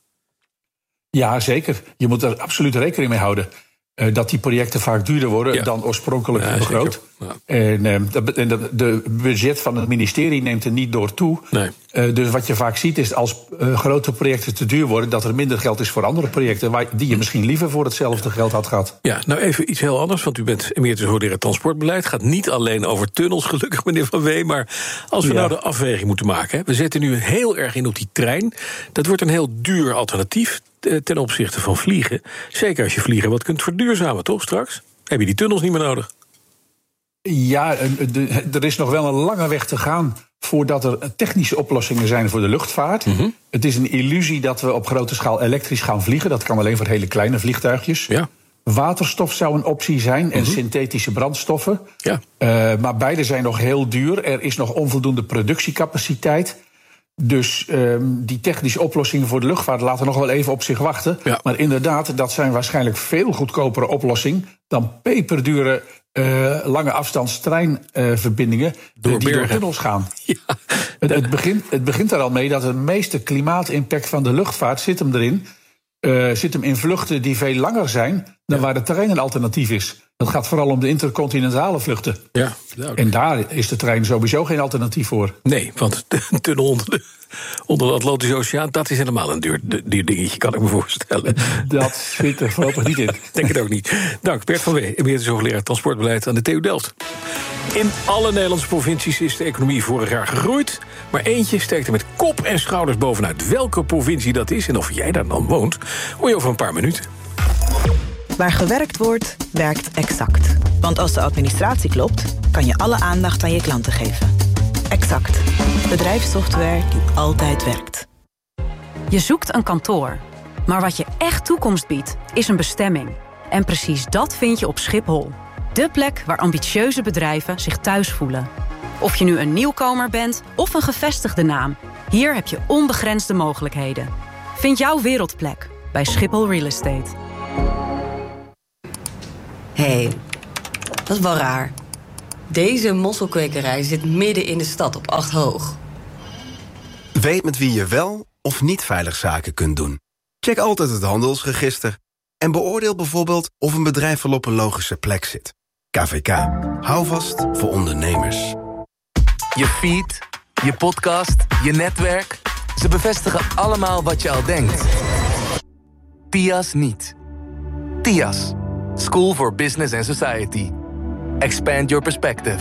Ja, zeker. Je moet er absoluut rekening mee houden. Uh, dat die projecten vaak duurder worden ja. dan oorspronkelijk ja, begroot. Ja. En uh, de, de budget van het ministerie neemt er niet door toe. Nee. Uh, dus wat je vaak ziet is als uh, grote projecten te duur worden, dat er minder geld is voor andere projecten waar, die je misschien liever voor hetzelfde geld had gehad. Ja, nou even iets heel anders, want u bent emeritus hoogleraar transportbeleid. Het gaat niet alleen over tunnels, gelukkig meneer Van Wee, maar als we ja. nou de afweging moeten maken. Hè, we zetten nu heel erg in op die trein. Dat wordt een heel duur alternatief ten opzichte van vliegen. Zeker als je vliegen wat kunt verduurzamen, toch, straks? Heb je die tunnels niet meer nodig? Ja, er is nog wel een lange weg te gaan voordat er technische oplossingen zijn voor de luchtvaart. Mm-hmm. Het is een illusie dat we op grote schaal elektrisch gaan vliegen. Dat kan alleen voor hele kleine vliegtuigjes. Ja. Waterstof zou een optie zijn en mm-hmm. synthetische brandstoffen. Ja. Uh, maar beide zijn nog heel duur. Er is nog onvoldoende productiecapaciteit. Dus um, die technische oplossingen voor de luchtvaart laten nog wel even op zich wachten. Ja. Maar inderdaad, dat zijn waarschijnlijk veel goedkopere oplossingen dan peperdure uh, lange afstands treinverbindingen uh, die door tunnels gaan. Ja. Het, het, begint, het begint er al mee dat de meeste klimaatimpact van de luchtvaart zit hem erin. Uh, zit hem in vluchten die veel langer zijn dan ja. waar de trein een alternatief is. Dat gaat vooral om de intercontinentale vluchten. Ja, en daar is de trein sowieso geen alternatief voor. Nee, want de tunnel onder de, onder de Atlantische Oceaan, dat is helemaal een duur, duur dingetje, kan ik me voorstellen. Dat zit er voorlopig niet in. Denk het ook niet. Dank, Bert van Wee, emeritus hoogleraar transportbeleid aan de T U Delft. In alle Nederlandse provincies is de economie vorig jaar gegroeid, maar eentje steekt er met kop en schouders bovenuit. Welke provincie dat is en of jij daar dan woont, hoor je over een paar minuten. Waar gewerkt wordt, werkt Exact. Want als de administratie klopt, kan je alle aandacht aan je klanten geven. Exact. Bedrijfssoftware die altijd werkt. Je zoekt een kantoor. Maar wat je echt toekomst biedt, is een bestemming. En precies dat vind je op Schiphol. De plek waar ambitieuze bedrijven zich thuis voelen. Of je nu een nieuwkomer bent of een gevestigde naam. Hier heb je onbegrensde mogelijkheden. Vind jouw wereldplek bij Schiphol Real Estate. Hé, hey, dat is wel raar. Deze mosselkwekerij zit midden in de stad op acht hoog. Weet met wie je wel of niet veilig zaken kunt doen. Check altijd het handelsregister. En beoordeel bijvoorbeeld of een bedrijf wel op een logische plek zit. K V K. Hou vast voor ondernemers. Je feed, je podcast, je netwerk. Ze bevestigen allemaal wat je al denkt. T I A S niet. T I A S. School for Business and Society. Expand your perspective.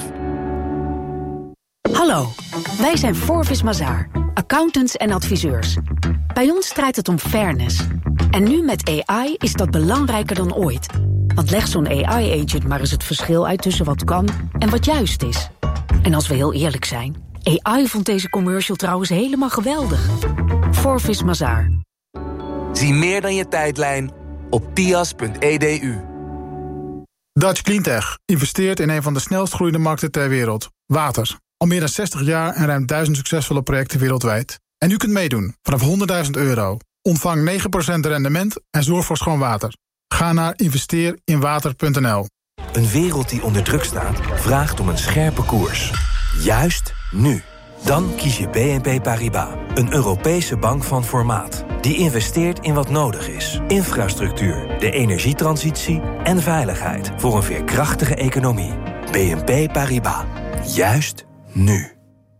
Hallo, wij zijn Forvis Mazars, accountants en adviseurs. Bij ons draait het om fairness. En nu met A I is dat belangrijker dan ooit. Want leg zo'n A I-agent maar eens het verschil uit tussen wat kan en wat juist is. En als we heel eerlijk zijn, A I vond deze commercial trouwens helemaal geweldig. Forvis Mazars. Zie meer dan je tijdlijn op tias punt e d u. Dutch Cleantech investeert in een van de snelst groeiende markten ter wereld. Water. Al meer dan zestig jaar en ruim duizend succesvolle projecten wereldwijd. En u kunt meedoen vanaf honderdduizend euro. Ontvang negen procent rendement en zorg voor schoon water. Ga naar investeer in water punt n l. Een wereld die onder druk staat, vraagt om een scherpe koers. Juist nu. Dan kies je B N P Paribas, een Europese bank van formaat. Die investeert in wat nodig is. Infrastructuur, de energietransitie en veiligheid voor een veerkrachtige economie. B N P Paribas. Juist nu.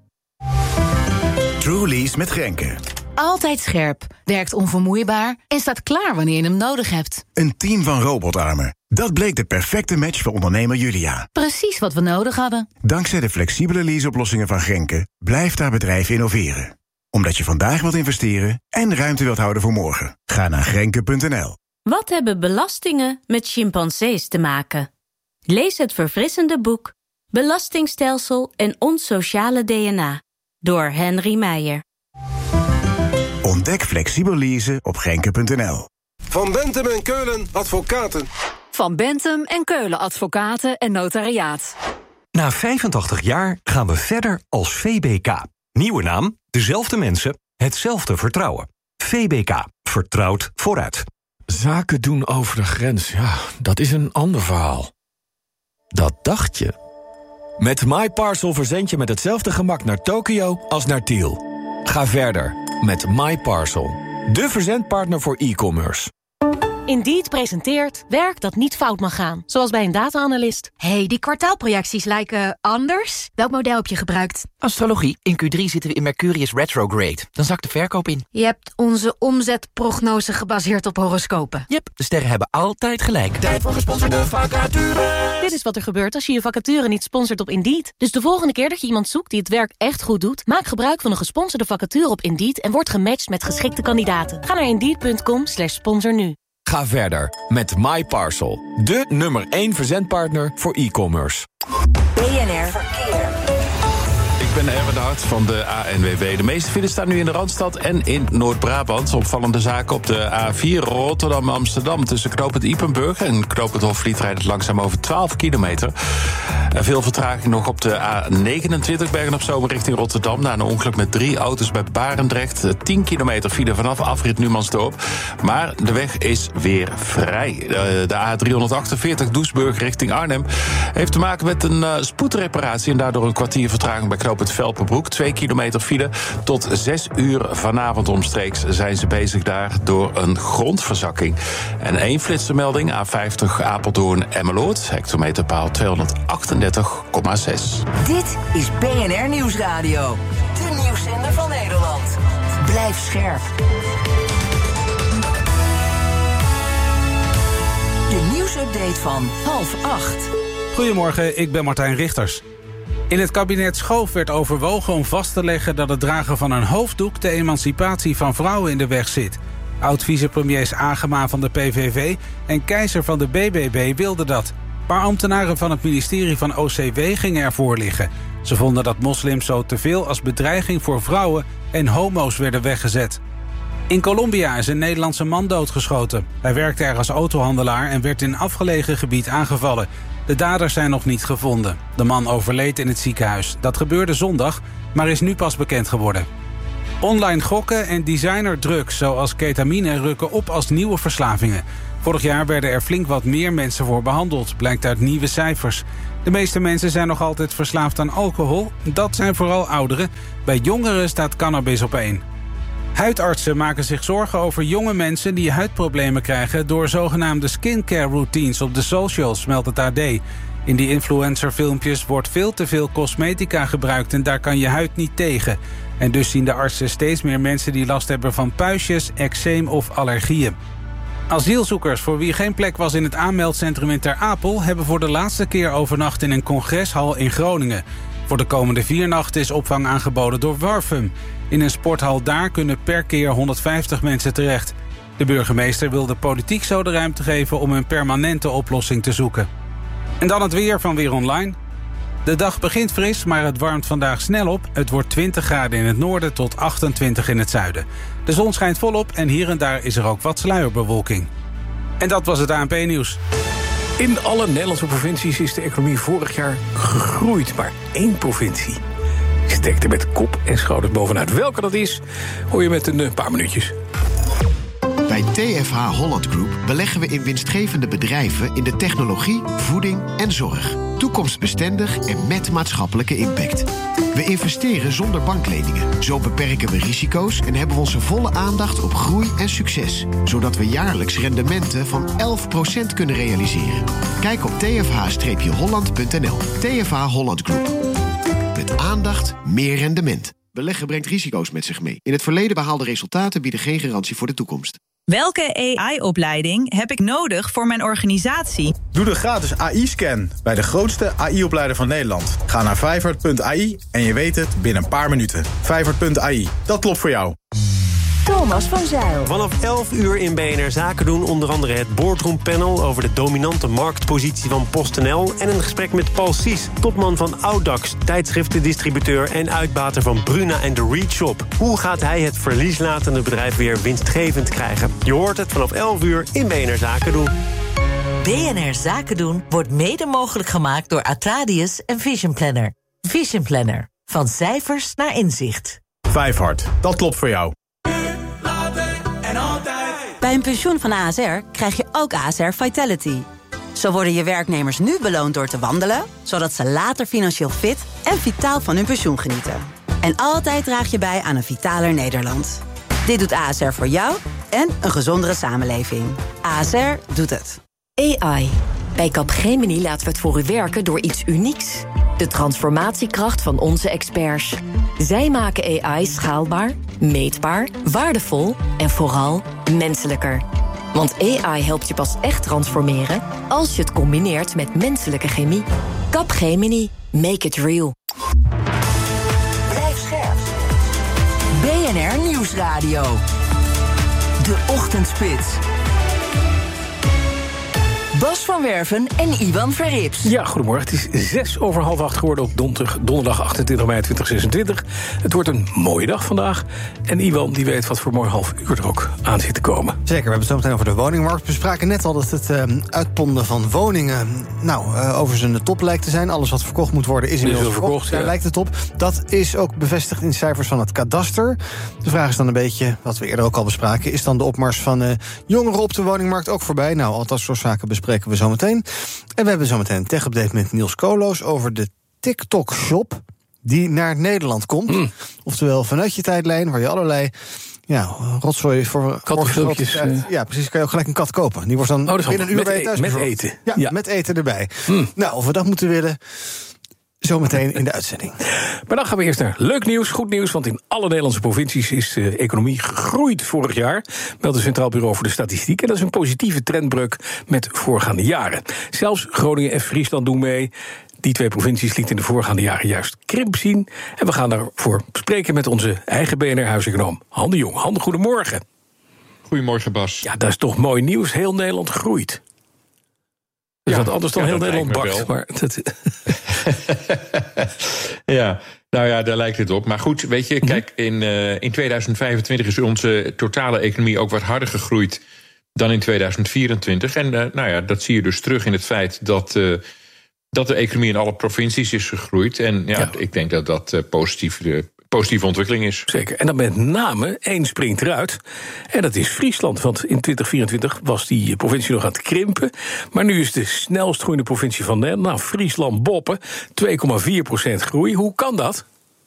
Trulease met Grenke. Altijd scherp, werkt onvermoeibaar en staat klaar wanneer je hem nodig hebt. Een team van robotarmen. Dat bleek de perfecte match voor ondernemer Julia. Precies wat we nodig hadden. Dankzij de flexibele leaseoplossingen van Grenke blijft haar bedrijf innoveren. Omdat je vandaag wilt investeren en ruimte wilt houden voor morgen. Ga naar grenke punt n l. Wat hebben belastingen met chimpansees te maken? Lees het verfrissende boek Belastingstelsel en ons sociale D N A door Henry Meijer. Ontdek flexibel leasen op grenke punt n l. Van Bentem en Keulen Advocaten. Van Bentem en Keulen Advocaten en Notariaat. Na vijfentachtig jaar gaan we verder als V B K. Nieuwe naam, dezelfde mensen, hetzelfde vertrouwen. V B K. Vertrouwd vooruit. Zaken doen over de grens, ja, dat is een ander verhaal. Dat dacht je. Met MyParcel verzend je met hetzelfde gemak naar Tokio als naar Tiel. Ga verder met MyParcel, de verzendpartner voor e-commerce. Indeed presenteert werk dat niet fout mag gaan. Zoals bij een data-analyst. Hey, die kwartaalprojecties lijken anders. Welk model heb je gebruikt? Astrologie. In Q drie zitten we in Mercurius retrograde. Dan zakt de verkoop in. Je hebt onze omzetprognose gebaseerd op horoscopen. Yep, de sterren hebben altijd gelijk. Tijd voor gesponsorde vacature. Dit is wat er gebeurt als je je vacature niet sponsort op Indeed. Dus de volgende keer dat je iemand zoekt die het werk echt goed doet, maak gebruik van een gesponsorde vacature op Indeed en word gematcht met geschikte kandidaten. Ga naar indeed punt com slash sponsor nu. Ga verder met MyParcel, de nummer één verzendpartner voor e-commerce. B N R Verkeer. Ik ben Erwin de Hart van de A N W B. De meeste files staan nu in de Randstad en in Noord-Brabant. Opvallende zaken op de A vier Rotterdam-Amsterdam. Tussen knooppunt Ypenburg en knooppunt Hofvliet rijdt het langzaam over twaalf kilometer. En veel vertraging nog op de A negenentwintig Bergen-op-Zoom richting Rotterdam. Na een ongeluk met drie auto's bij Barendrecht. tien kilometer file vanaf afrit Numansdorp. Maar de weg is weer vrij. De A driehonderdachtenveertig Doesburg richting Arnhem heeft te maken met een uh, spoedreparatie en daardoor een kwartier vertraging bij knooppunt Velpenbroek. Twee kilometer file. Tot zes uur vanavond omstreeks zijn ze bezig daar door een grondverzakking. En één flitsermelding, A vijftig Apeldoorn-Emmeloord. Hectometerpaal tweehonderdachtendertig komma zes. Dit is B N R Nieuwsradio. De nieuwszender van Nederland. Blijf scherp. De nieuwsupdate van half acht. Goedemorgen, ik ben Martijn Richters. In het kabinet Schoof werd overwogen om vast te leggen dat het dragen van een hoofddoek de emancipatie van vrouwen in de weg zit. Oud-vicepremiers Agema van de P V V en Keizer van de B B B wilden dat. Maar ambtenaren van het ministerie van O C W gingen ervoor liggen. Ze vonden dat moslims zo teveel als bedreiging voor vrouwen en homo's werden weggezet. In Colombia is een Nederlandse man doodgeschoten. Hij werkte er als autohandelaar en werd in een afgelegen gebied aangevallen. De daders zijn nog niet gevonden. De man overleed in het ziekenhuis. Dat gebeurde zondag, maar is nu pas bekend geworden. Online gokken en designerdrugs zoals ketamine rukken op als nieuwe verslavingen. Vorig jaar werden er flink wat meer mensen voor behandeld, blijkt uit nieuwe cijfers. De meeste mensen zijn nog altijd verslaafd aan alcohol. Dat zijn vooral ouderen. Bij jongeren staat cannabis op één. Huidartsen maken zich zorgen over jonge mensen die huidproblemen krijgen door zogenaamde skincare routines op de socials, meldt het A D. In die influencerfilmpjes wordt veel te veel cosmetica gebruikt en daar kan je huid niet tegen. En dus zien de artsen steeds meer mensen die last hebben van puistjes, eczeem of allergieën. Asielzoekers voor wie geen plek was in het aanmeldcentrum in Ter Apel hebben voor de laatste keer overnacht in een congreshal in Groningen. Voor de komende vier nachten is opvang aangeboden door Warfum. In een sporthal daar kunnen per keer honderdvijftig mensen terecht. De burgemeester wil de politiek zo de ruimte geven om een permanente oplossing te zoeken. En dan het weer van Weer Online. De dag begint fris, maar het warmt vandaag snel op. Het wordt twintig graden in het noorden tot achtentwintig in het zuiden. De zon schijnt volop en hier en daar is er ook wat sluierbewolking. En dat was het A N P-nieuws. In alle Nederlandse provincies is de economie vorig jaar gegroeid. Maar één provincie steekt er met kop en schouders bovenuit. Welke dat is, hoor je met een paar minuutjes. Bij T F H Holland Group beleggen we in winstgevende bedrijven in de technologie, voeding en zorg. Toekomstbestendig en met maatschappelijke impact. We investeren zonder bankleningen. Zo beperken we risico's en hebben we onze volle aandacht op groei en succes. Zodat we jaarlijks rendementen van elf procent kunnen realiseren. Kijk op t f h holland punt n l. T F H Holland Group. Met aandacht meer rendement. Beleggen brengt risico's met zich mee. In het verleden behaalde resultaten bieden geen garantie voor de toekomst. Welke A I-opleiding heb ik nodig voor mijn organisatie? Doe de gratis A I-scan bij de grootste A I-opleider van Nederland. Ga naar vijfhart punt a i en je weet het binnen een paar minuten. vijfhart punt a i, dat klopt voor jou. Thomas van Zijl. Vanaf elf uur in B N R Zaken doen onder andere het Boardroom Panel over de dominante marktpositie van PostNL en een gesprek met Paul Sies, topman van Audax, tijdschriftendistributeur en uitbater van Bruna en de Read Shop. Hoe gaat hij het verlieslatende bedrijf weer winstgevend krijgen? Je hoort het vanaf elf uur in B N R Zaken doen. B N R Zaken doen wordt mede mogelijk gemaakt door Atradius en Vision Planner. Vision Planner. Van cijfers naar inzicht. Vijfhart, dat klopt voor jou. Bij een pensioen van A S R krijg je ook A S R Vitality. Zo worden je werknemers nu beloond door te wandelen, zodat ze later financieel fit en vitaal van hun pensioen genieten. En altijd draag je bij aan een vitaler Nederland. Dit doet A S R voor jou en een gezondere samenleving. A S R doet het. A I. Bij Capgemini laten we het voor u werken door iets unieks. De transformatiekracht van onze experts. Zij maken A I schaalbaar, meetbaar, waardevol en vooral menselijker. Want A I helpt je pas echt transformeren als je het combineert met menselijke chemie. Capgemini. Make it real. Blijf scherp. B N R Nieuwsradio. De Ochtendspits. Bas van Werven en Iwan Verrips. Ja, goedemorgen. Het is zes over half acht geworden op donderdag, donderdag achtentwintig mei tweeduizend zesentwintig. Het wordt een mooie dag vandaag. En Iwan die weet wat voor mooi half uur er ook aan zit te komen. Zeker, we hebben het zo meteen over de woningmarkt. We spraken net al dat het uh, uitponden van woningen nou, uh, over zijn top lijkt te zijn. Alles wat verkocht moet worden is inmiddels verkocht. verkocht Daar ja. lijkt het op. Dat is ook bevestigd in cijfers van het kadaster. De vraag is dan een beetje, wat we eerder ook al bespraken, is dan de opmars van uh, jongeren op de woningmarkt ook voorbij? Nou, al dat soort zaken bespreken we zo meteen. En we hebben zo meteen een tech-update met Niels Koolhoos over de TikTok-shop die naar Nederland komt. Mm. Oftewel vanuit je tijdlijn, waar je allerlei ja, rotzooi voor... Kattenfilmpjes. Uh... Ja, precies. Kan je ook gelijk een kat kopen. Die wordt dan oh, binnen een uur bij je thuis. Met eten. Ja, ja, met eten erbij. Mm. Nou, of we dat moeten willen, zometeen in de uitzending. Maar dan gaan we eerst naar leuk nieuws, goed nieuws. Want in alle Nederlandse provincies is de economie gegroeid vorig jaar, meldt het Centraal Bureau voor de Statistiek. En dat is een positieve trendbreuk met voorgaande jaren. Zelfs Groningen en Friesland doen mee. Die twee provincies lieten in de voorgaande jaren juist krimp zien. En we gaan daarvoor spreken met onze eigen B N R-huiseconoom Han de Jong. Han, goedemorgen. Goedemorgen, Bas. Ja, dat is toch mooi nieuws. Heel Nederland groeit. Dus ja, wat anders dan ja, heel Nederland bakt. Maar dat... Ja, nou ja, daar lijkt het op. Maar goed, weet je, kijk, in, uh, in tweeduizend vijfentwintig is onze totale economie ook wat harder gegroeid dan in tweeduizend vierentwintig. En uh, nou ja, dat zie je dus terug in het feit dat, uh, dat de economie in alle provincies is gegroeid. En ja, ja. ik denk dat dat uh, positief, uh, positieve ontwikkeling is. Zeker. En dan met name één springt eruit. En dat is Friesland. Want in twintig vierentwintig was die provincie nog aan het krimpen. Maar nu is de snelst groeiende provincie van Nederland. Nou, Friesland-Boppen, twee komma vier procent groei. Hoe kan dat?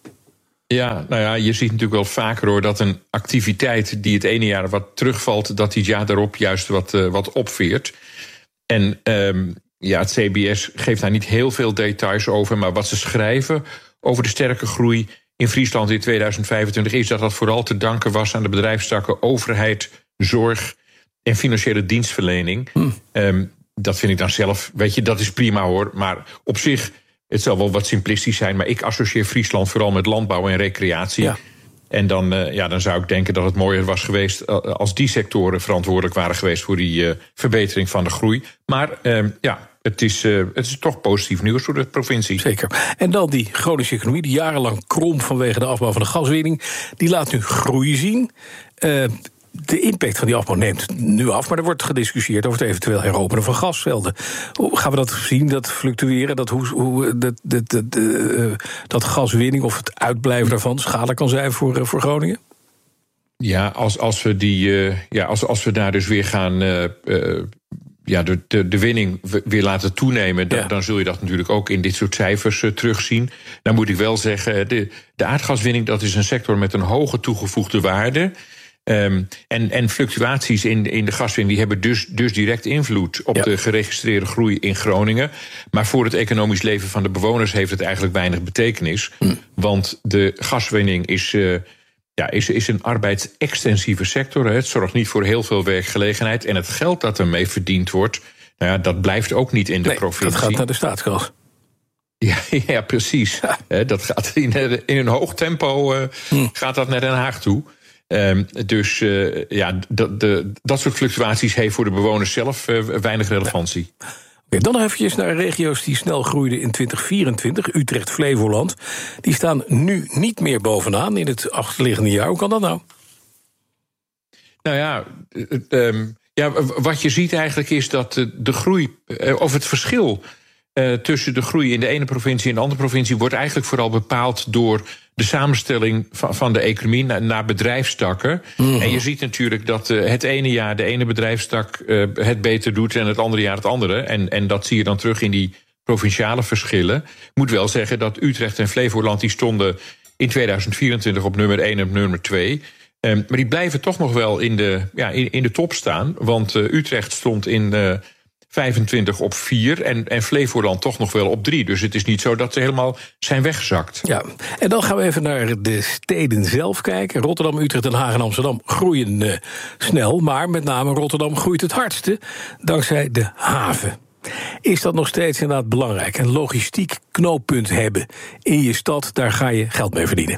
Ja, nou ja, je ziet natuurlijk wel vaker hoor dat een activiteit die het ene jaar wat terugvalt, dat die het jaar daarop juist wat, uh, wat opveert. En um, ja, het C B S geeft daar niet heel veel details over, maar wat ze schrijven over de sterke groei in Friesland in tweeduizend vijfentwintig is dat dat vooral te danken was aan de bedrijfstakken overheid, zorg en financiële dienstverlening. Hm. Um, dat vind ik dan zelf, weet je, dat is prima hoor, maar op zich, het zal wel wat simplistisch zijn, maar ik associeer Friesland vooral met landbouw en recreatie. Ja. En dan, uh, ja, dan zou ik denken dat het mooier was geweest als die sectoren verantwoordelijk waren geweest voor die uh, verbetering van de groei. Maar uh, ja, het is, uh, het is toch positief nieuws voor de provincie. Zeker. En dan die Groningse economie, die jarenlang kromp vanwege de afbouw van de gaswinning, die laat nu groei zien. Uh, De impact van die afbouw neemt nu af, maar er wordt gediscussieerd over het eventueel heropenen van gasvelden. Hoe gaan we dat zien, dat fluctueren, dat, hoe, hoe, dat, dat, dat, uh, dat gaswinning of het uitblijven daarvan schadelijk kan zijn voor, uh, voor Groningen? Ja, als, als, we die, uh, ja als, als we daar dus weer gaan uh, uh, ja, de, de, de winning weer laten toenemen, dan, ja. dan zul je dat natuurlijk ook in dit soort cijfers uh, terugzien. Dan moet ik wel zeggen, de, de aardgaswinning, dat is een sector met een hoge toegevoegde waarde. Um, en, en fluctuaties in, in de gaswinning die hebben dus, dus direct invloed op ja. de geregistreerde groei in Groningen. Maar voor het economisch leven van de bewoners heeft het eigenlijk weinig betekenis. Mm. Want de gaswinning is, uh, ja, is, is een arbeidsextensieve sector. Hè. Het zorgt niet voor heel veel werkgelegenheid. En het geld dat ermee verdiend wordt, nou ja, dat blijft ook niet in de nee, provincie. Dat gaat naar de staatskas. Ja, ja, precies. Ja. Dat gaat in, in een hoog tempo uh, mm. gaat dat naar Den Haag toe. Um, dus uh, ja, d- d- dat soort fluctuaties heeft voor de bewoners zelf uh, weinig relevantie. Ja. Okay, dan nog eventjes naar regio's die snel groeiden in twintig vierentwintig. Utrecht, Flevoland. Die staan nu niet meer bovenaan in het achterliggende jaar. Hoe kan dat nou? Nou ja, um, ja wat je ziet eigenlijk is dat de, de groei, uh, of het verschil Uh, tussen de groei in de ene provincie en de andere provincie wordt eigenlijk vooral bepaald door de samenstelling van, van de economie naar, naar bedrijfstakken. Mm-hmm. En je ziet natuurlijk dat uh, het ene jaar de ene bedrijfstak uh, het beter doet en het andere jaar het andere. En, en dat zie je dan terug in die provinciale verschillen. Ik moet wel zeggen dat Utrecht en Flevoland die stonden in tweeduizend vierentwintig op nummer één en op nummer twee. Um, maar die blijven toch nog wel in de, ja, in, in de top staan. Want uh, Utrecht stond in Uh, vijfentwintig op vier en, en Flevoland toch nog wel op drie. Dus het is niet zo dat ze helemaal zijn weggezakt. Ja, en dan gaan we even naar de steden zelf kijken. Rotterdam, Utrecht, Den Haag en Amsterdam groeien uh, snel. Maar met name Rotterdam groeit het hardste dankzij de haven. Is dat nog steeds inderdaad belangrijk? Een logistiek knooppunt hebben in je stad, daar ga je geld mee verdienen.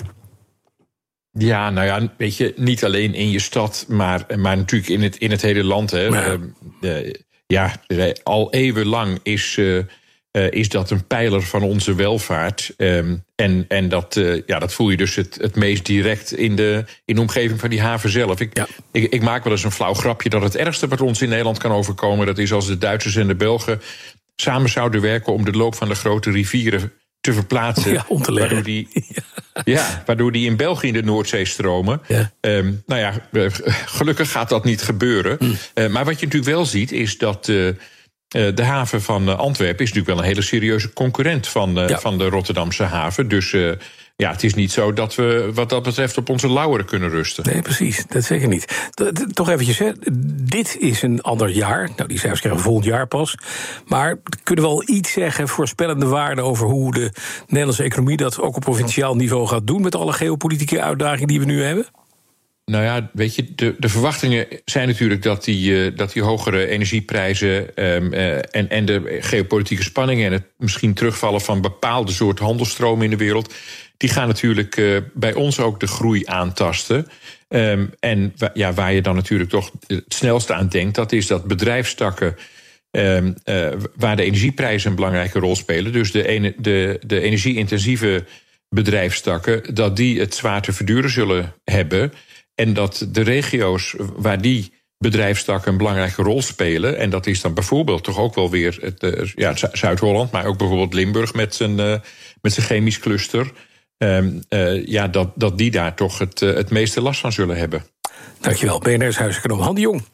Ja, nou ja, weet je, niet alleen in je stad, maar, maar natuurlijk in het, in het hele land. Hè. Ja. Uh, uh, Ja, al eeuwenlang is, uh, uh, is dat een pijler van onze welvaart. Um, en en dat, uh, ja, dat voel je dus het, het meest direct in de, in de omgeving van die haven zelf. Ik, ja. ik, ik maak wel eens een flauw grapje dat het ergste wat ons in Nederland kan overkomen, dat is als de Duitsers en de Belgen samen zouden werken om de loop van de grote rivieren te verplaatsen. Ja, om te leggen. Waardoor die, ja, waardoor die in België in de Noordzee stromen. Ja. Um, nou ja, gelukkig gaat dat niet gebeuren. Mm. Uh, maar wat je natuurlijk wel ziet, is dat uh, uh, de haven van Antwerpen is natuurlijk wel een hele serieuze concurrent van, uh, ja. van de Rotterdamse haven. Dus uh, ja, het is niet zo dat we wat dat betreft op onze lauweren kunnen rusten. Nee, precies. Dat zeker niet. Toch eventjes, hè. Dit is een ander jaar. Nou, die cijfers krijgen we volgend jaar pas. Maar kunnen we al iets zeggen, voorspellende waarden over hoe de Nederlandse economie dat ook op provinciaal niveau gaat doen met alle geopolitieke uitdagingen die we nu hebben? Nou ja, weet je, de, de verwachtingen zijn natuurlijk dat die, uh, dat die hogere energieprijzen um, uh, en, en de geopolitieke spanningen en het misschien terugvallen van bepaalde soort handelstromen in de wereld, die gaan natuurlijk uh, bij ons ook de groei aantasten. Um, en ja, waar je dan natuurlijk toch het snelste aan denkt, dat is dat bedrijfstakken Uh, uh, waar de energieprijzen een belangrijke rol spelen. Dus de, ene, de, de energie-intensieve bedrijfstakken, dat die het zwaar te verduren zullen hebben. En dat de regio's waar die bedrijfstakken een belangrijke rol spelen, en dat is dan bijvoorbeeld toch ook wel weer het, uh, ja, Zuid-Holland, maar ook bijvoorbeeld Limburg met zijn, uh, met zijn chemisch cluster. Um, uh, ja, dat, dat die daar toch het, uh, het meeste last van zullen hebben. Dankjewel, B N R's huiseconoom Han de Jong.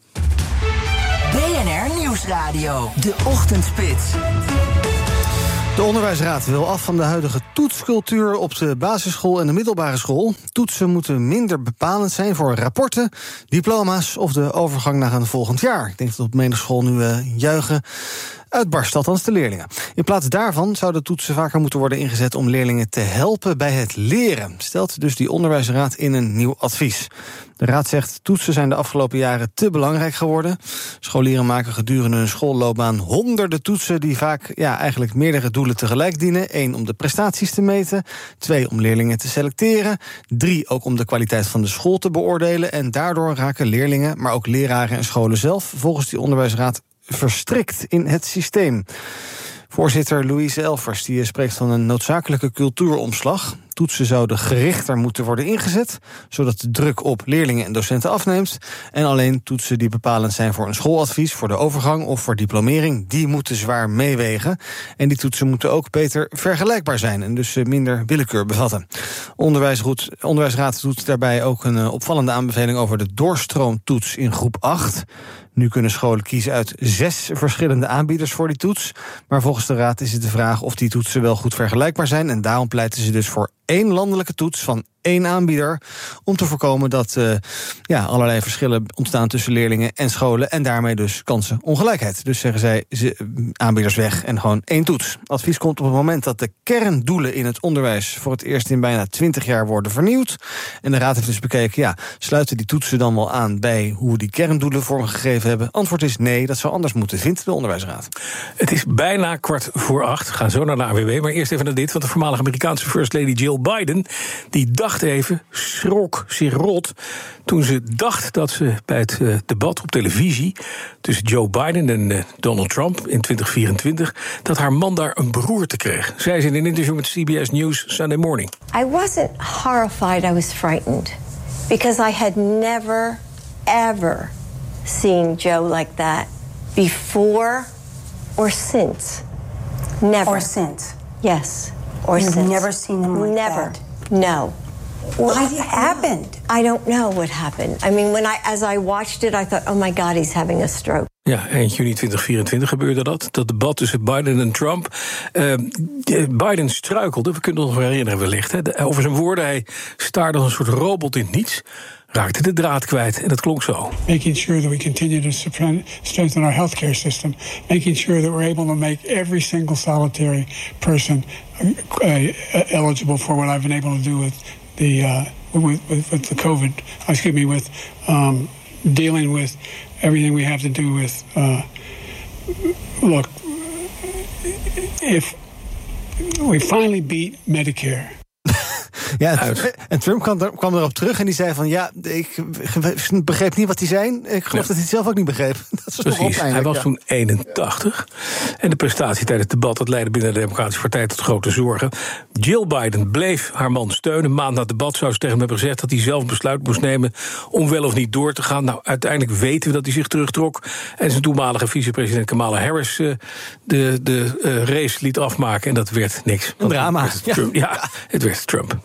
B N R Nieuwsradio, de ochtendspits. De onderwijsraad wil af van de huidige toetscultuur op de basisschool en de middelbare school. Toetsen moeten minder bepalend zijn voor rapporten, diploma's of de overgang naar een volgend jaar. Ik denk dat op menig school nu uh, juichen uitbarst, althans de leerlingen. In plaats daarvan zouden toetsen vaker moeten worden ingezet om leerlingen te helpen bij het leren, stelt dus die onderwijsraad in een nieuw advies. De raad zegt, toetsen zijn de afgelopen jaren te belangrijk geworden. Scholieren maken gedurende hun schoolloopbaan honderden toetsen die vaak ja, eigenlijk meerdere doelen tegelijk dienen. Eén, om de prestaties te meten. Twee, om leerlingen te selecteren. Drie, ook om de kwaliteit van de school te beoordelen. En daardoor raken leerlingen, maar ook leraren en scholen zelf, volgens die onderwijsraad, verstrikt in het systeem. Voorzitter Louise Elvers die spreekt van een noodzakelijke cultuuromslag. Toetsen zouden gerichter moeten worden ingezet, zodat de druk op leerlingen en docenten afneemt. En alleen toetsen die bepalend zijn voor een schooladvies, voor de overgang of voor diplomering, die moeten zwaar meewegen. En die toetsen moeten ook beter vergelijkbaar zijn en dus minder willekeur bevatten. Onderwijsraad doet daarbij ook een opvallende aanbeveling over de doorstroomtoets in groep acht. Nu kunnen scholen kiezen uit zes verschillende aanbieders voor die toets. Maar volgens de raad is het de vraag of die toetsen wel goed vergelijkbaar zijn. En daarom pleiten ze dus voor één landelijke toets van één aanbieder, om te voorkomen dat uh, ja, allerlei verschillen ontstaan tussen leerlingen en scholen en daarmee dus kansenongelijkheid. Dus zeggen zij, ze, aanbieders weg en gewoon één toets. Advies komt op het moment dat de kerndoelen in het onderwijs voor het eerst in bijna twintig jaar worden vernieuwd. En de raad heeft dus bekeken, ja, sluiten die toetsen dan wel aan bij hoe we die kerndoelen vormgegeven hebben? Antwoord is nee, dat zou anders moeten, vindt de onderwijsraad. Het is bijna kwart voor acht. We gaan zo naar de A W W, maar eerst even naar dit, want de voormalige Amerikaanse First Lady Jill Biden, die dacht even, schrok zich rot toen ze dacht dat ze bij het uh, debat op televisie tussen Joe Biden en uh, Donald Trump in twintig vierentwintig, dat haar man daar een beroerte kreeg. Zei ze in een interview met C B S News Sunday Morning. I wasn't horrified, I was frightened. Because I had never, ever seen Joe like that before or since. Never. Or since. Yes. Or You've since. never seen him like never. that? No. What happened? I don't know what happened. I mean, when I, as I watched it, I thought, oh my God, he's having a stroke. Ja, eind juni twintig vierentwintig gebeurde dat. Dat debat tussen Biden en Trump. Uh, Biden struikelde, we kunnen ons nog herinneren wellicht, hè, over zijn woorden. Hij staarde als een soort robot in het niets. Raakte de draad kwijt en dat klonk zo. Making sure that we continue to strengthen our healthcare system. Making sure that we're able to make every single solitary person uh, eligible for what I've been able to do with the uh, with, with, with the COVID. Excuse me, with um, dealing with everything we have to do with. Uh, look, if we finally beat Medicare. Ja, en Trump kwam, er, kwam erop terug en die zei van, ja, ik begreep niet wat hij zei. Ik geloof ja. dat hij het zelf ook niet begreep. Dat is Precies, hij was ja. toen eenentachtig. En de prestatie tijdens het debat, dat leidde binnen de Democratische Partij tot grote zorgen. Jill Biden bleef haar man steunen. Een maand na het debat zou ze tegen hem hebben gezegd dat hij zelf een besluit moest nemen om wel of niet door te gaan. Nou, uiteindelijk weten we dat hij zich terugtrok en zijn toenmalige vicepresident Kamala Harris uh, de, de uh, race liet afmaken. En dat werd niks. Een drama. Het ja. Trump. Ja, het werd Trump.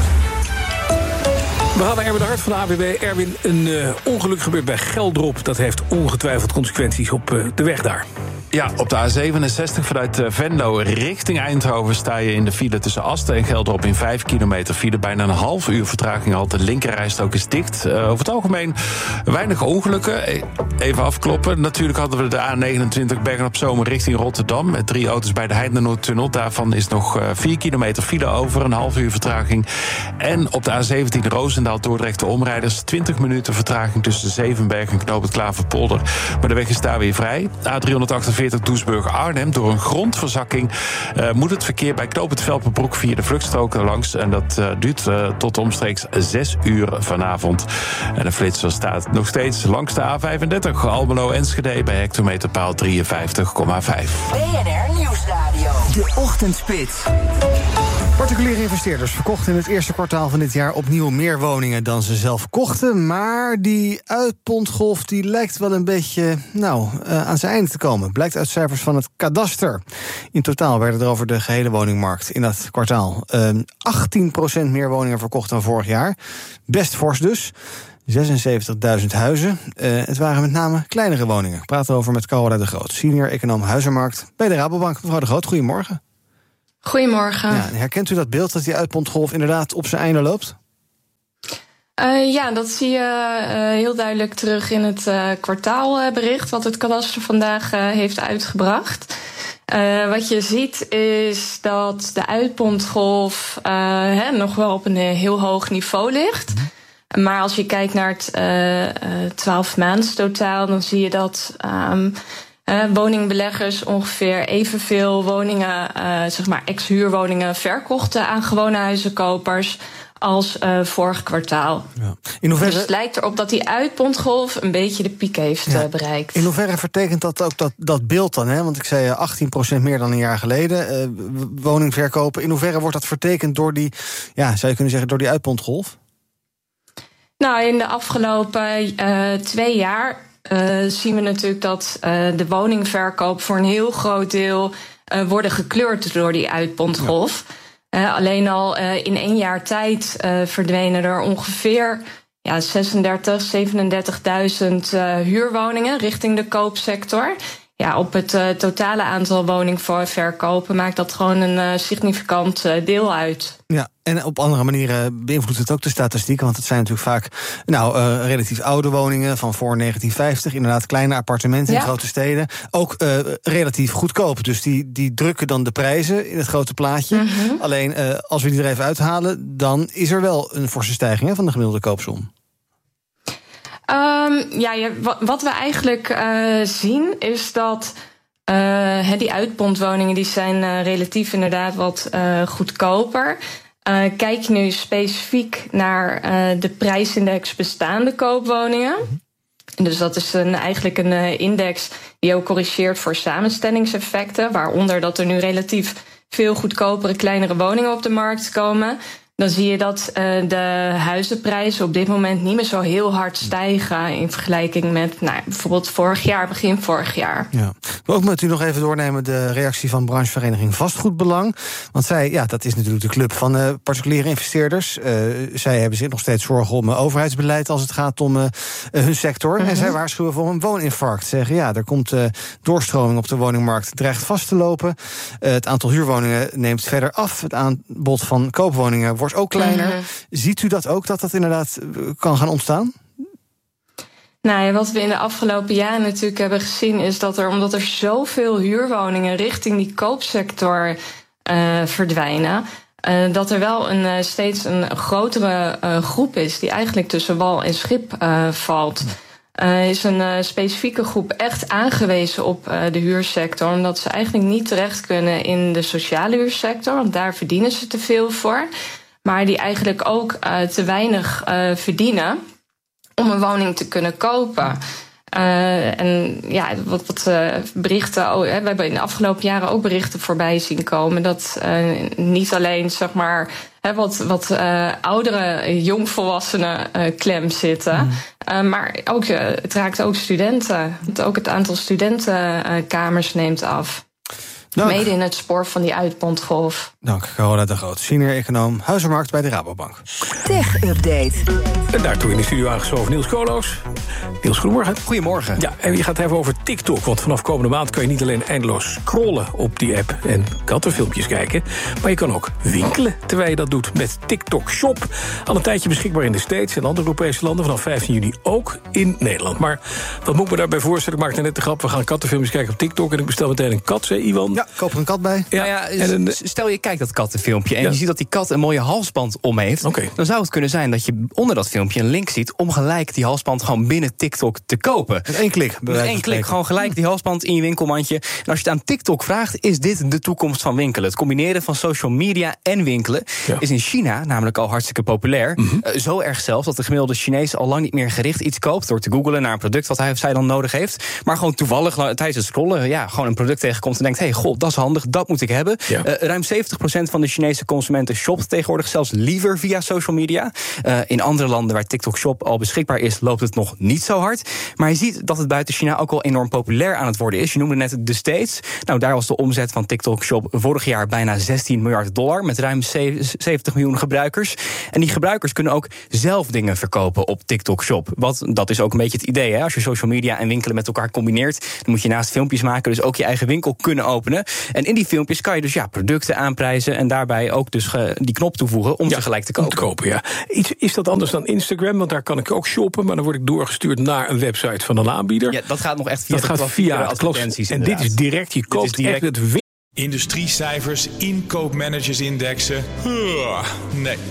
We gaan naar Erwin de Hart van de A W B. Erwin, een uh, ongeluk gebeurt bij Geldrop. Dat heeft ongetwijfeld consequenties op uh, de weg daar. Ja, op de A zevenenzestig vanuit Venlo richting Eindhoven sta je in de file tussen Asten en Geldrop in vijf kilometer file. Bijna een half uur vertraging al. De linkerrijstrook is dicht. Uh, over het algemeen weinig ongelukken. Even afkloppen. Natuurlijk hadden we de A negenentwintig Bergen-op-Zoom richting Rotterdam. Met drie auto's bij de Heidenoordtunnel. Daarvan is nog vier kilometer file over. Een half uur vertraging. En op de A zeventien Roosendaal-Dordrecht de omrijders. twintig minuten vertraging tussen Zevenberg en Knoop het Klaverpolder. Maar de weg is daar weer vrij. A driehonderdachtenveertig achtenveertig Doesburg-Arnhem. Door een grondverzakking uh, moet het verkeer bij knooppunt Velpenbroek via de vluchtstroken langs. En dat uh, duurt uh, tot omstreeks zes uur vanavond. En de flitser staat nog steeds langs de A vijfendertig Almelo-Enschede bij hectometerpaal drieënvijftig komma vijf. B N R Nieuwsradio. De Ochtendspits. Particuliere investeerders verkochten in het eerste kwartaal van dit jaar opnieuw meer woningen dan ze zelf kochten. Maar die uitpontgolf die lijkt wel een beetje nou, uh, aan zijn einde te komen. Blijkt uit cijfers van het kadaster. In totaal werden er over de gehele woningmarkt in dat kwartaal uh, achttien procent meer woningen verkocht dan vorig jaar. Best fors dus. zesenzeventigduizend huizen. Uh, het waren met name kleinere woningen. Ik praat erover met Carola de Groot, senior econoom huizenmarkt bij de Rabobank. Mevrouw de Groot, goedemorgen. Goedemorgen. Ja, herkent u dat beeld dat die uitpontgolf inderdaad op zijn einde loopt? Uh, ja, dat zie je uh, heel duidelijk terug in het uh, kwartaalbericht wat het kadaster vandaag uh, heeft uitgebracht. Uh, wat je ziet is dat de uitpontgolf uh, hè, nog wel op een heel hoog niveau ligt. Maar als je kijkt naar het twaalf uh, uh, maanden totaal, dan zie je dat um, uh, woningbeleggers ongeveer evenveel woningen, uh, zeg maar ex-huurwoningen, verkochten aan gewone huizenkopers als uh, vorig kwartaal. Ja. In hoeverre... Dus het lijkt erop dat die uitpontgolf een beetje de piek heeft ja. uh, bereikt. In hoeverre vertekent dat ook dat, dat beeld dan? Hè? Want ik zei achttien procent meer dan een jaar geleden. Uh, woningverkopen. In hoeverre wordt dat vertekend door die, ja, zou je kunnen zeggen, door die uitpontgolf? Nou, in de afgelopen uh, twee jaar uh, zien we natuurlijk dat uh, de woningverkoop voor een heel groot deel uh, worden gekleurd door die uitpontgolf. Ja. Uh, alleen al uh, in één jaar tijd uh, verdwenen er ongeveer ja, zesendertig, zevenendertigduizend uh, huurwoningen richting de koopsector. Ja, op het uh, totale aantal woningverkopen maakt dat gewoon een uh, significant uh, deel uit. Ja, en op andere manieren beïnvloedt het ook de statistiek. Want het zijn natuurlijk vaak nou, uh, relatief oude woningen van voor negentien vijftig. Inderdaad kleine appartementen ja. in grote steden. Ook uh, relatief goedkoop. Dus die, die drukken dan de prijzen in het grote plaatje. Mm-hmm. Alleen uh, als we die er even uithalen, dan is er wel een forse stijging hè, van de gemiddelde koopsom. Um, ja, ja, wat we eigenlijk uh, zien is dat uh, die uitpontwoningen die zijn uh, relatief inderdaad wat uh, goedkoper. Uh, kijk je nu specifiek naar uh, de prijsindex bestaande koopwoningen. Dus dat is een, eigenlijk een uh, index die ook corrigeert voor samenstellingseffecten. Waaronder dat er nu relatief veel goedkopere, kleinere woningen op de markt komen. Dan zie je dat uh, de huizenprijzen op dit moment niet meer zo heel hard stijgen in vergelijking met nou, bijvoorbeeld vorig jaar, begin vorig jaar. Ja. Ik wil ook met u nog even doornemen de reactie van branchevereniging Vastgoedbelang. Want zij, ja, dat is natuurlijk de club van uh, particuliere investeerders. Uh, zij hebben zich nog steeds zorgen om uh, overheidsbeleid als het gaat om uh, hun sector. Mm-hmm. En zij waarschuwen voor een wooninfarct. Zeggen ja, er komt uh, doorstroming op de woningmarkt, dreigt vast te lopen. Uh, het aantal huurwoningen neemt verder af. Het aanbod van koopwoningen wordt ook kleiner. Mm-hmm. Ziet u dat ook, dat dat inderdaad kan gaan ontstaan? Nou ja, wat we in de afgelopen jaren natuurlijk hebben gezien is dat er, omdat er zoveel huurwoningen richting die koopsector uh, verdwijnen, uh, dat er wel een, uh, steeds een grotere uh, groep is die eigenlijk tussen wal en schip uh, valt. Uh, is een uh, specifieke groep echt aangewezen op uh, de huursector, omdat ze eigenlijk niet terecht kunnen in de sociale huursector, want daar verdienen ze te veel voor. Maar die eigenlijk ook uh, te weinig uh, verdienen om een woning te kunnen kopen. Uh, en ja, wat, wat uh, berichten. Oh, hè, we hebben in de afgelopen jaren ook berichten voorbij zien komen dat uh, niet alleen zeg maar hè, wat, wat uh, oudere jongvolwassenen uh, klem zitten, mm. uh, maar ook uh, het raakt ook studenten. Want ook het aantal studentenkamers uh, neemt af. Dank. Mede in het spoor van die uitpontgolf. Dank, Carola de Groot, senior econoom huizenmarkt bij de Rabobank. Tech Update. En daartoe in de studio aangeschoven Niels Koolhoos. Niels, goedemorgen. Goedemorgen. Ja, en je gaat het hebben over TikTok. Want vanaf komende maand kan je niet alleen eindeloos scrollen op die app en kattenfilmpjes kijken, maar je kan ook winkelen terwijl je dat doet met TikTok Shop. Al een tijdje beschikbaar in de States en andere Europese landen. Vanaf vijftien juni ook in Nederland. Maar wat moet ik me daarbij voorstellen? Ik maakte net de grap, we gaan kattenfilmpjes kijken op TikTok en ik bestel meteen een kat, zei Iwan. Ja. Ja, koop er een kat bij. Ja, ja, en een, stel je kijkt dat kattenfilmpje en ja. je ziet dat die kat een mooie halsband om heeft. Okay. Dan zou het kunnen zijn dat je onder dat filmpje een link ziet om gelijk die halsband gewoon binnen TikTok te kopen. Met één klik. Met één klik, gewoon gelijk die halsband in je winkelmandje. En als je het aan TikTok vraagt, is dit de toekomst van winkelen. Het combineren van social media en winkelen ja. is in China namelijk al hartstikke populair. Mm-hmm. Uh, zo erg zelfs dat de gemiddelde Chinees al lang niet meer gericht iets koopt door te googlen naar een product wat hij of zij dan nodig heeft. Maar gewoon toevallig tijdens het scrollen ja, gewoon een product tegenkomt en denkt, hé, hey, god, dat is handig, dat moet ik hebben. Ja. Uh, ruim zeventig procent van de Chinese consumenten shopt tegenwoordig zelfs liever via social media. Uh, in andere landen waar TikTok Shop al beschikbaar is, loopt het nog niet zo hard. Maar je ziet dat het buiten China ook al enorm populair aan het worden is. Je noemde net de States. Nou, daar was de omzet van TikTok Shop vorig jaar bijna zestien miljard dollar met ruim zeventig miljoen gebruikers. En die gebruikers kunnen ook zelf dingen verkopen op TikTok Shop. Wat, dat is ook een beetje het idee, hè? Als je social media en winkelen met elkaar combineert, dan moet je naast filmpjes maken, dus ook je eigen winkel kunnen openen. En in die filmpjes kan je dus ja, producten aanprijzen en daarbij ook dus ge, die knop toevoegen om ja, ze gelijk te kopen. Te kopen ja. Iets, is dat anders dan Instagram? Want daar kan ik ook shoppen, maar dan word ik doorgestuurd naar een website van een aanbieder. Ja, dat gaat nog echt via dat gaat via advertenties. En dit is direct, je koopt direct het industriecijfers, inkoopmanagersindexen. Nee.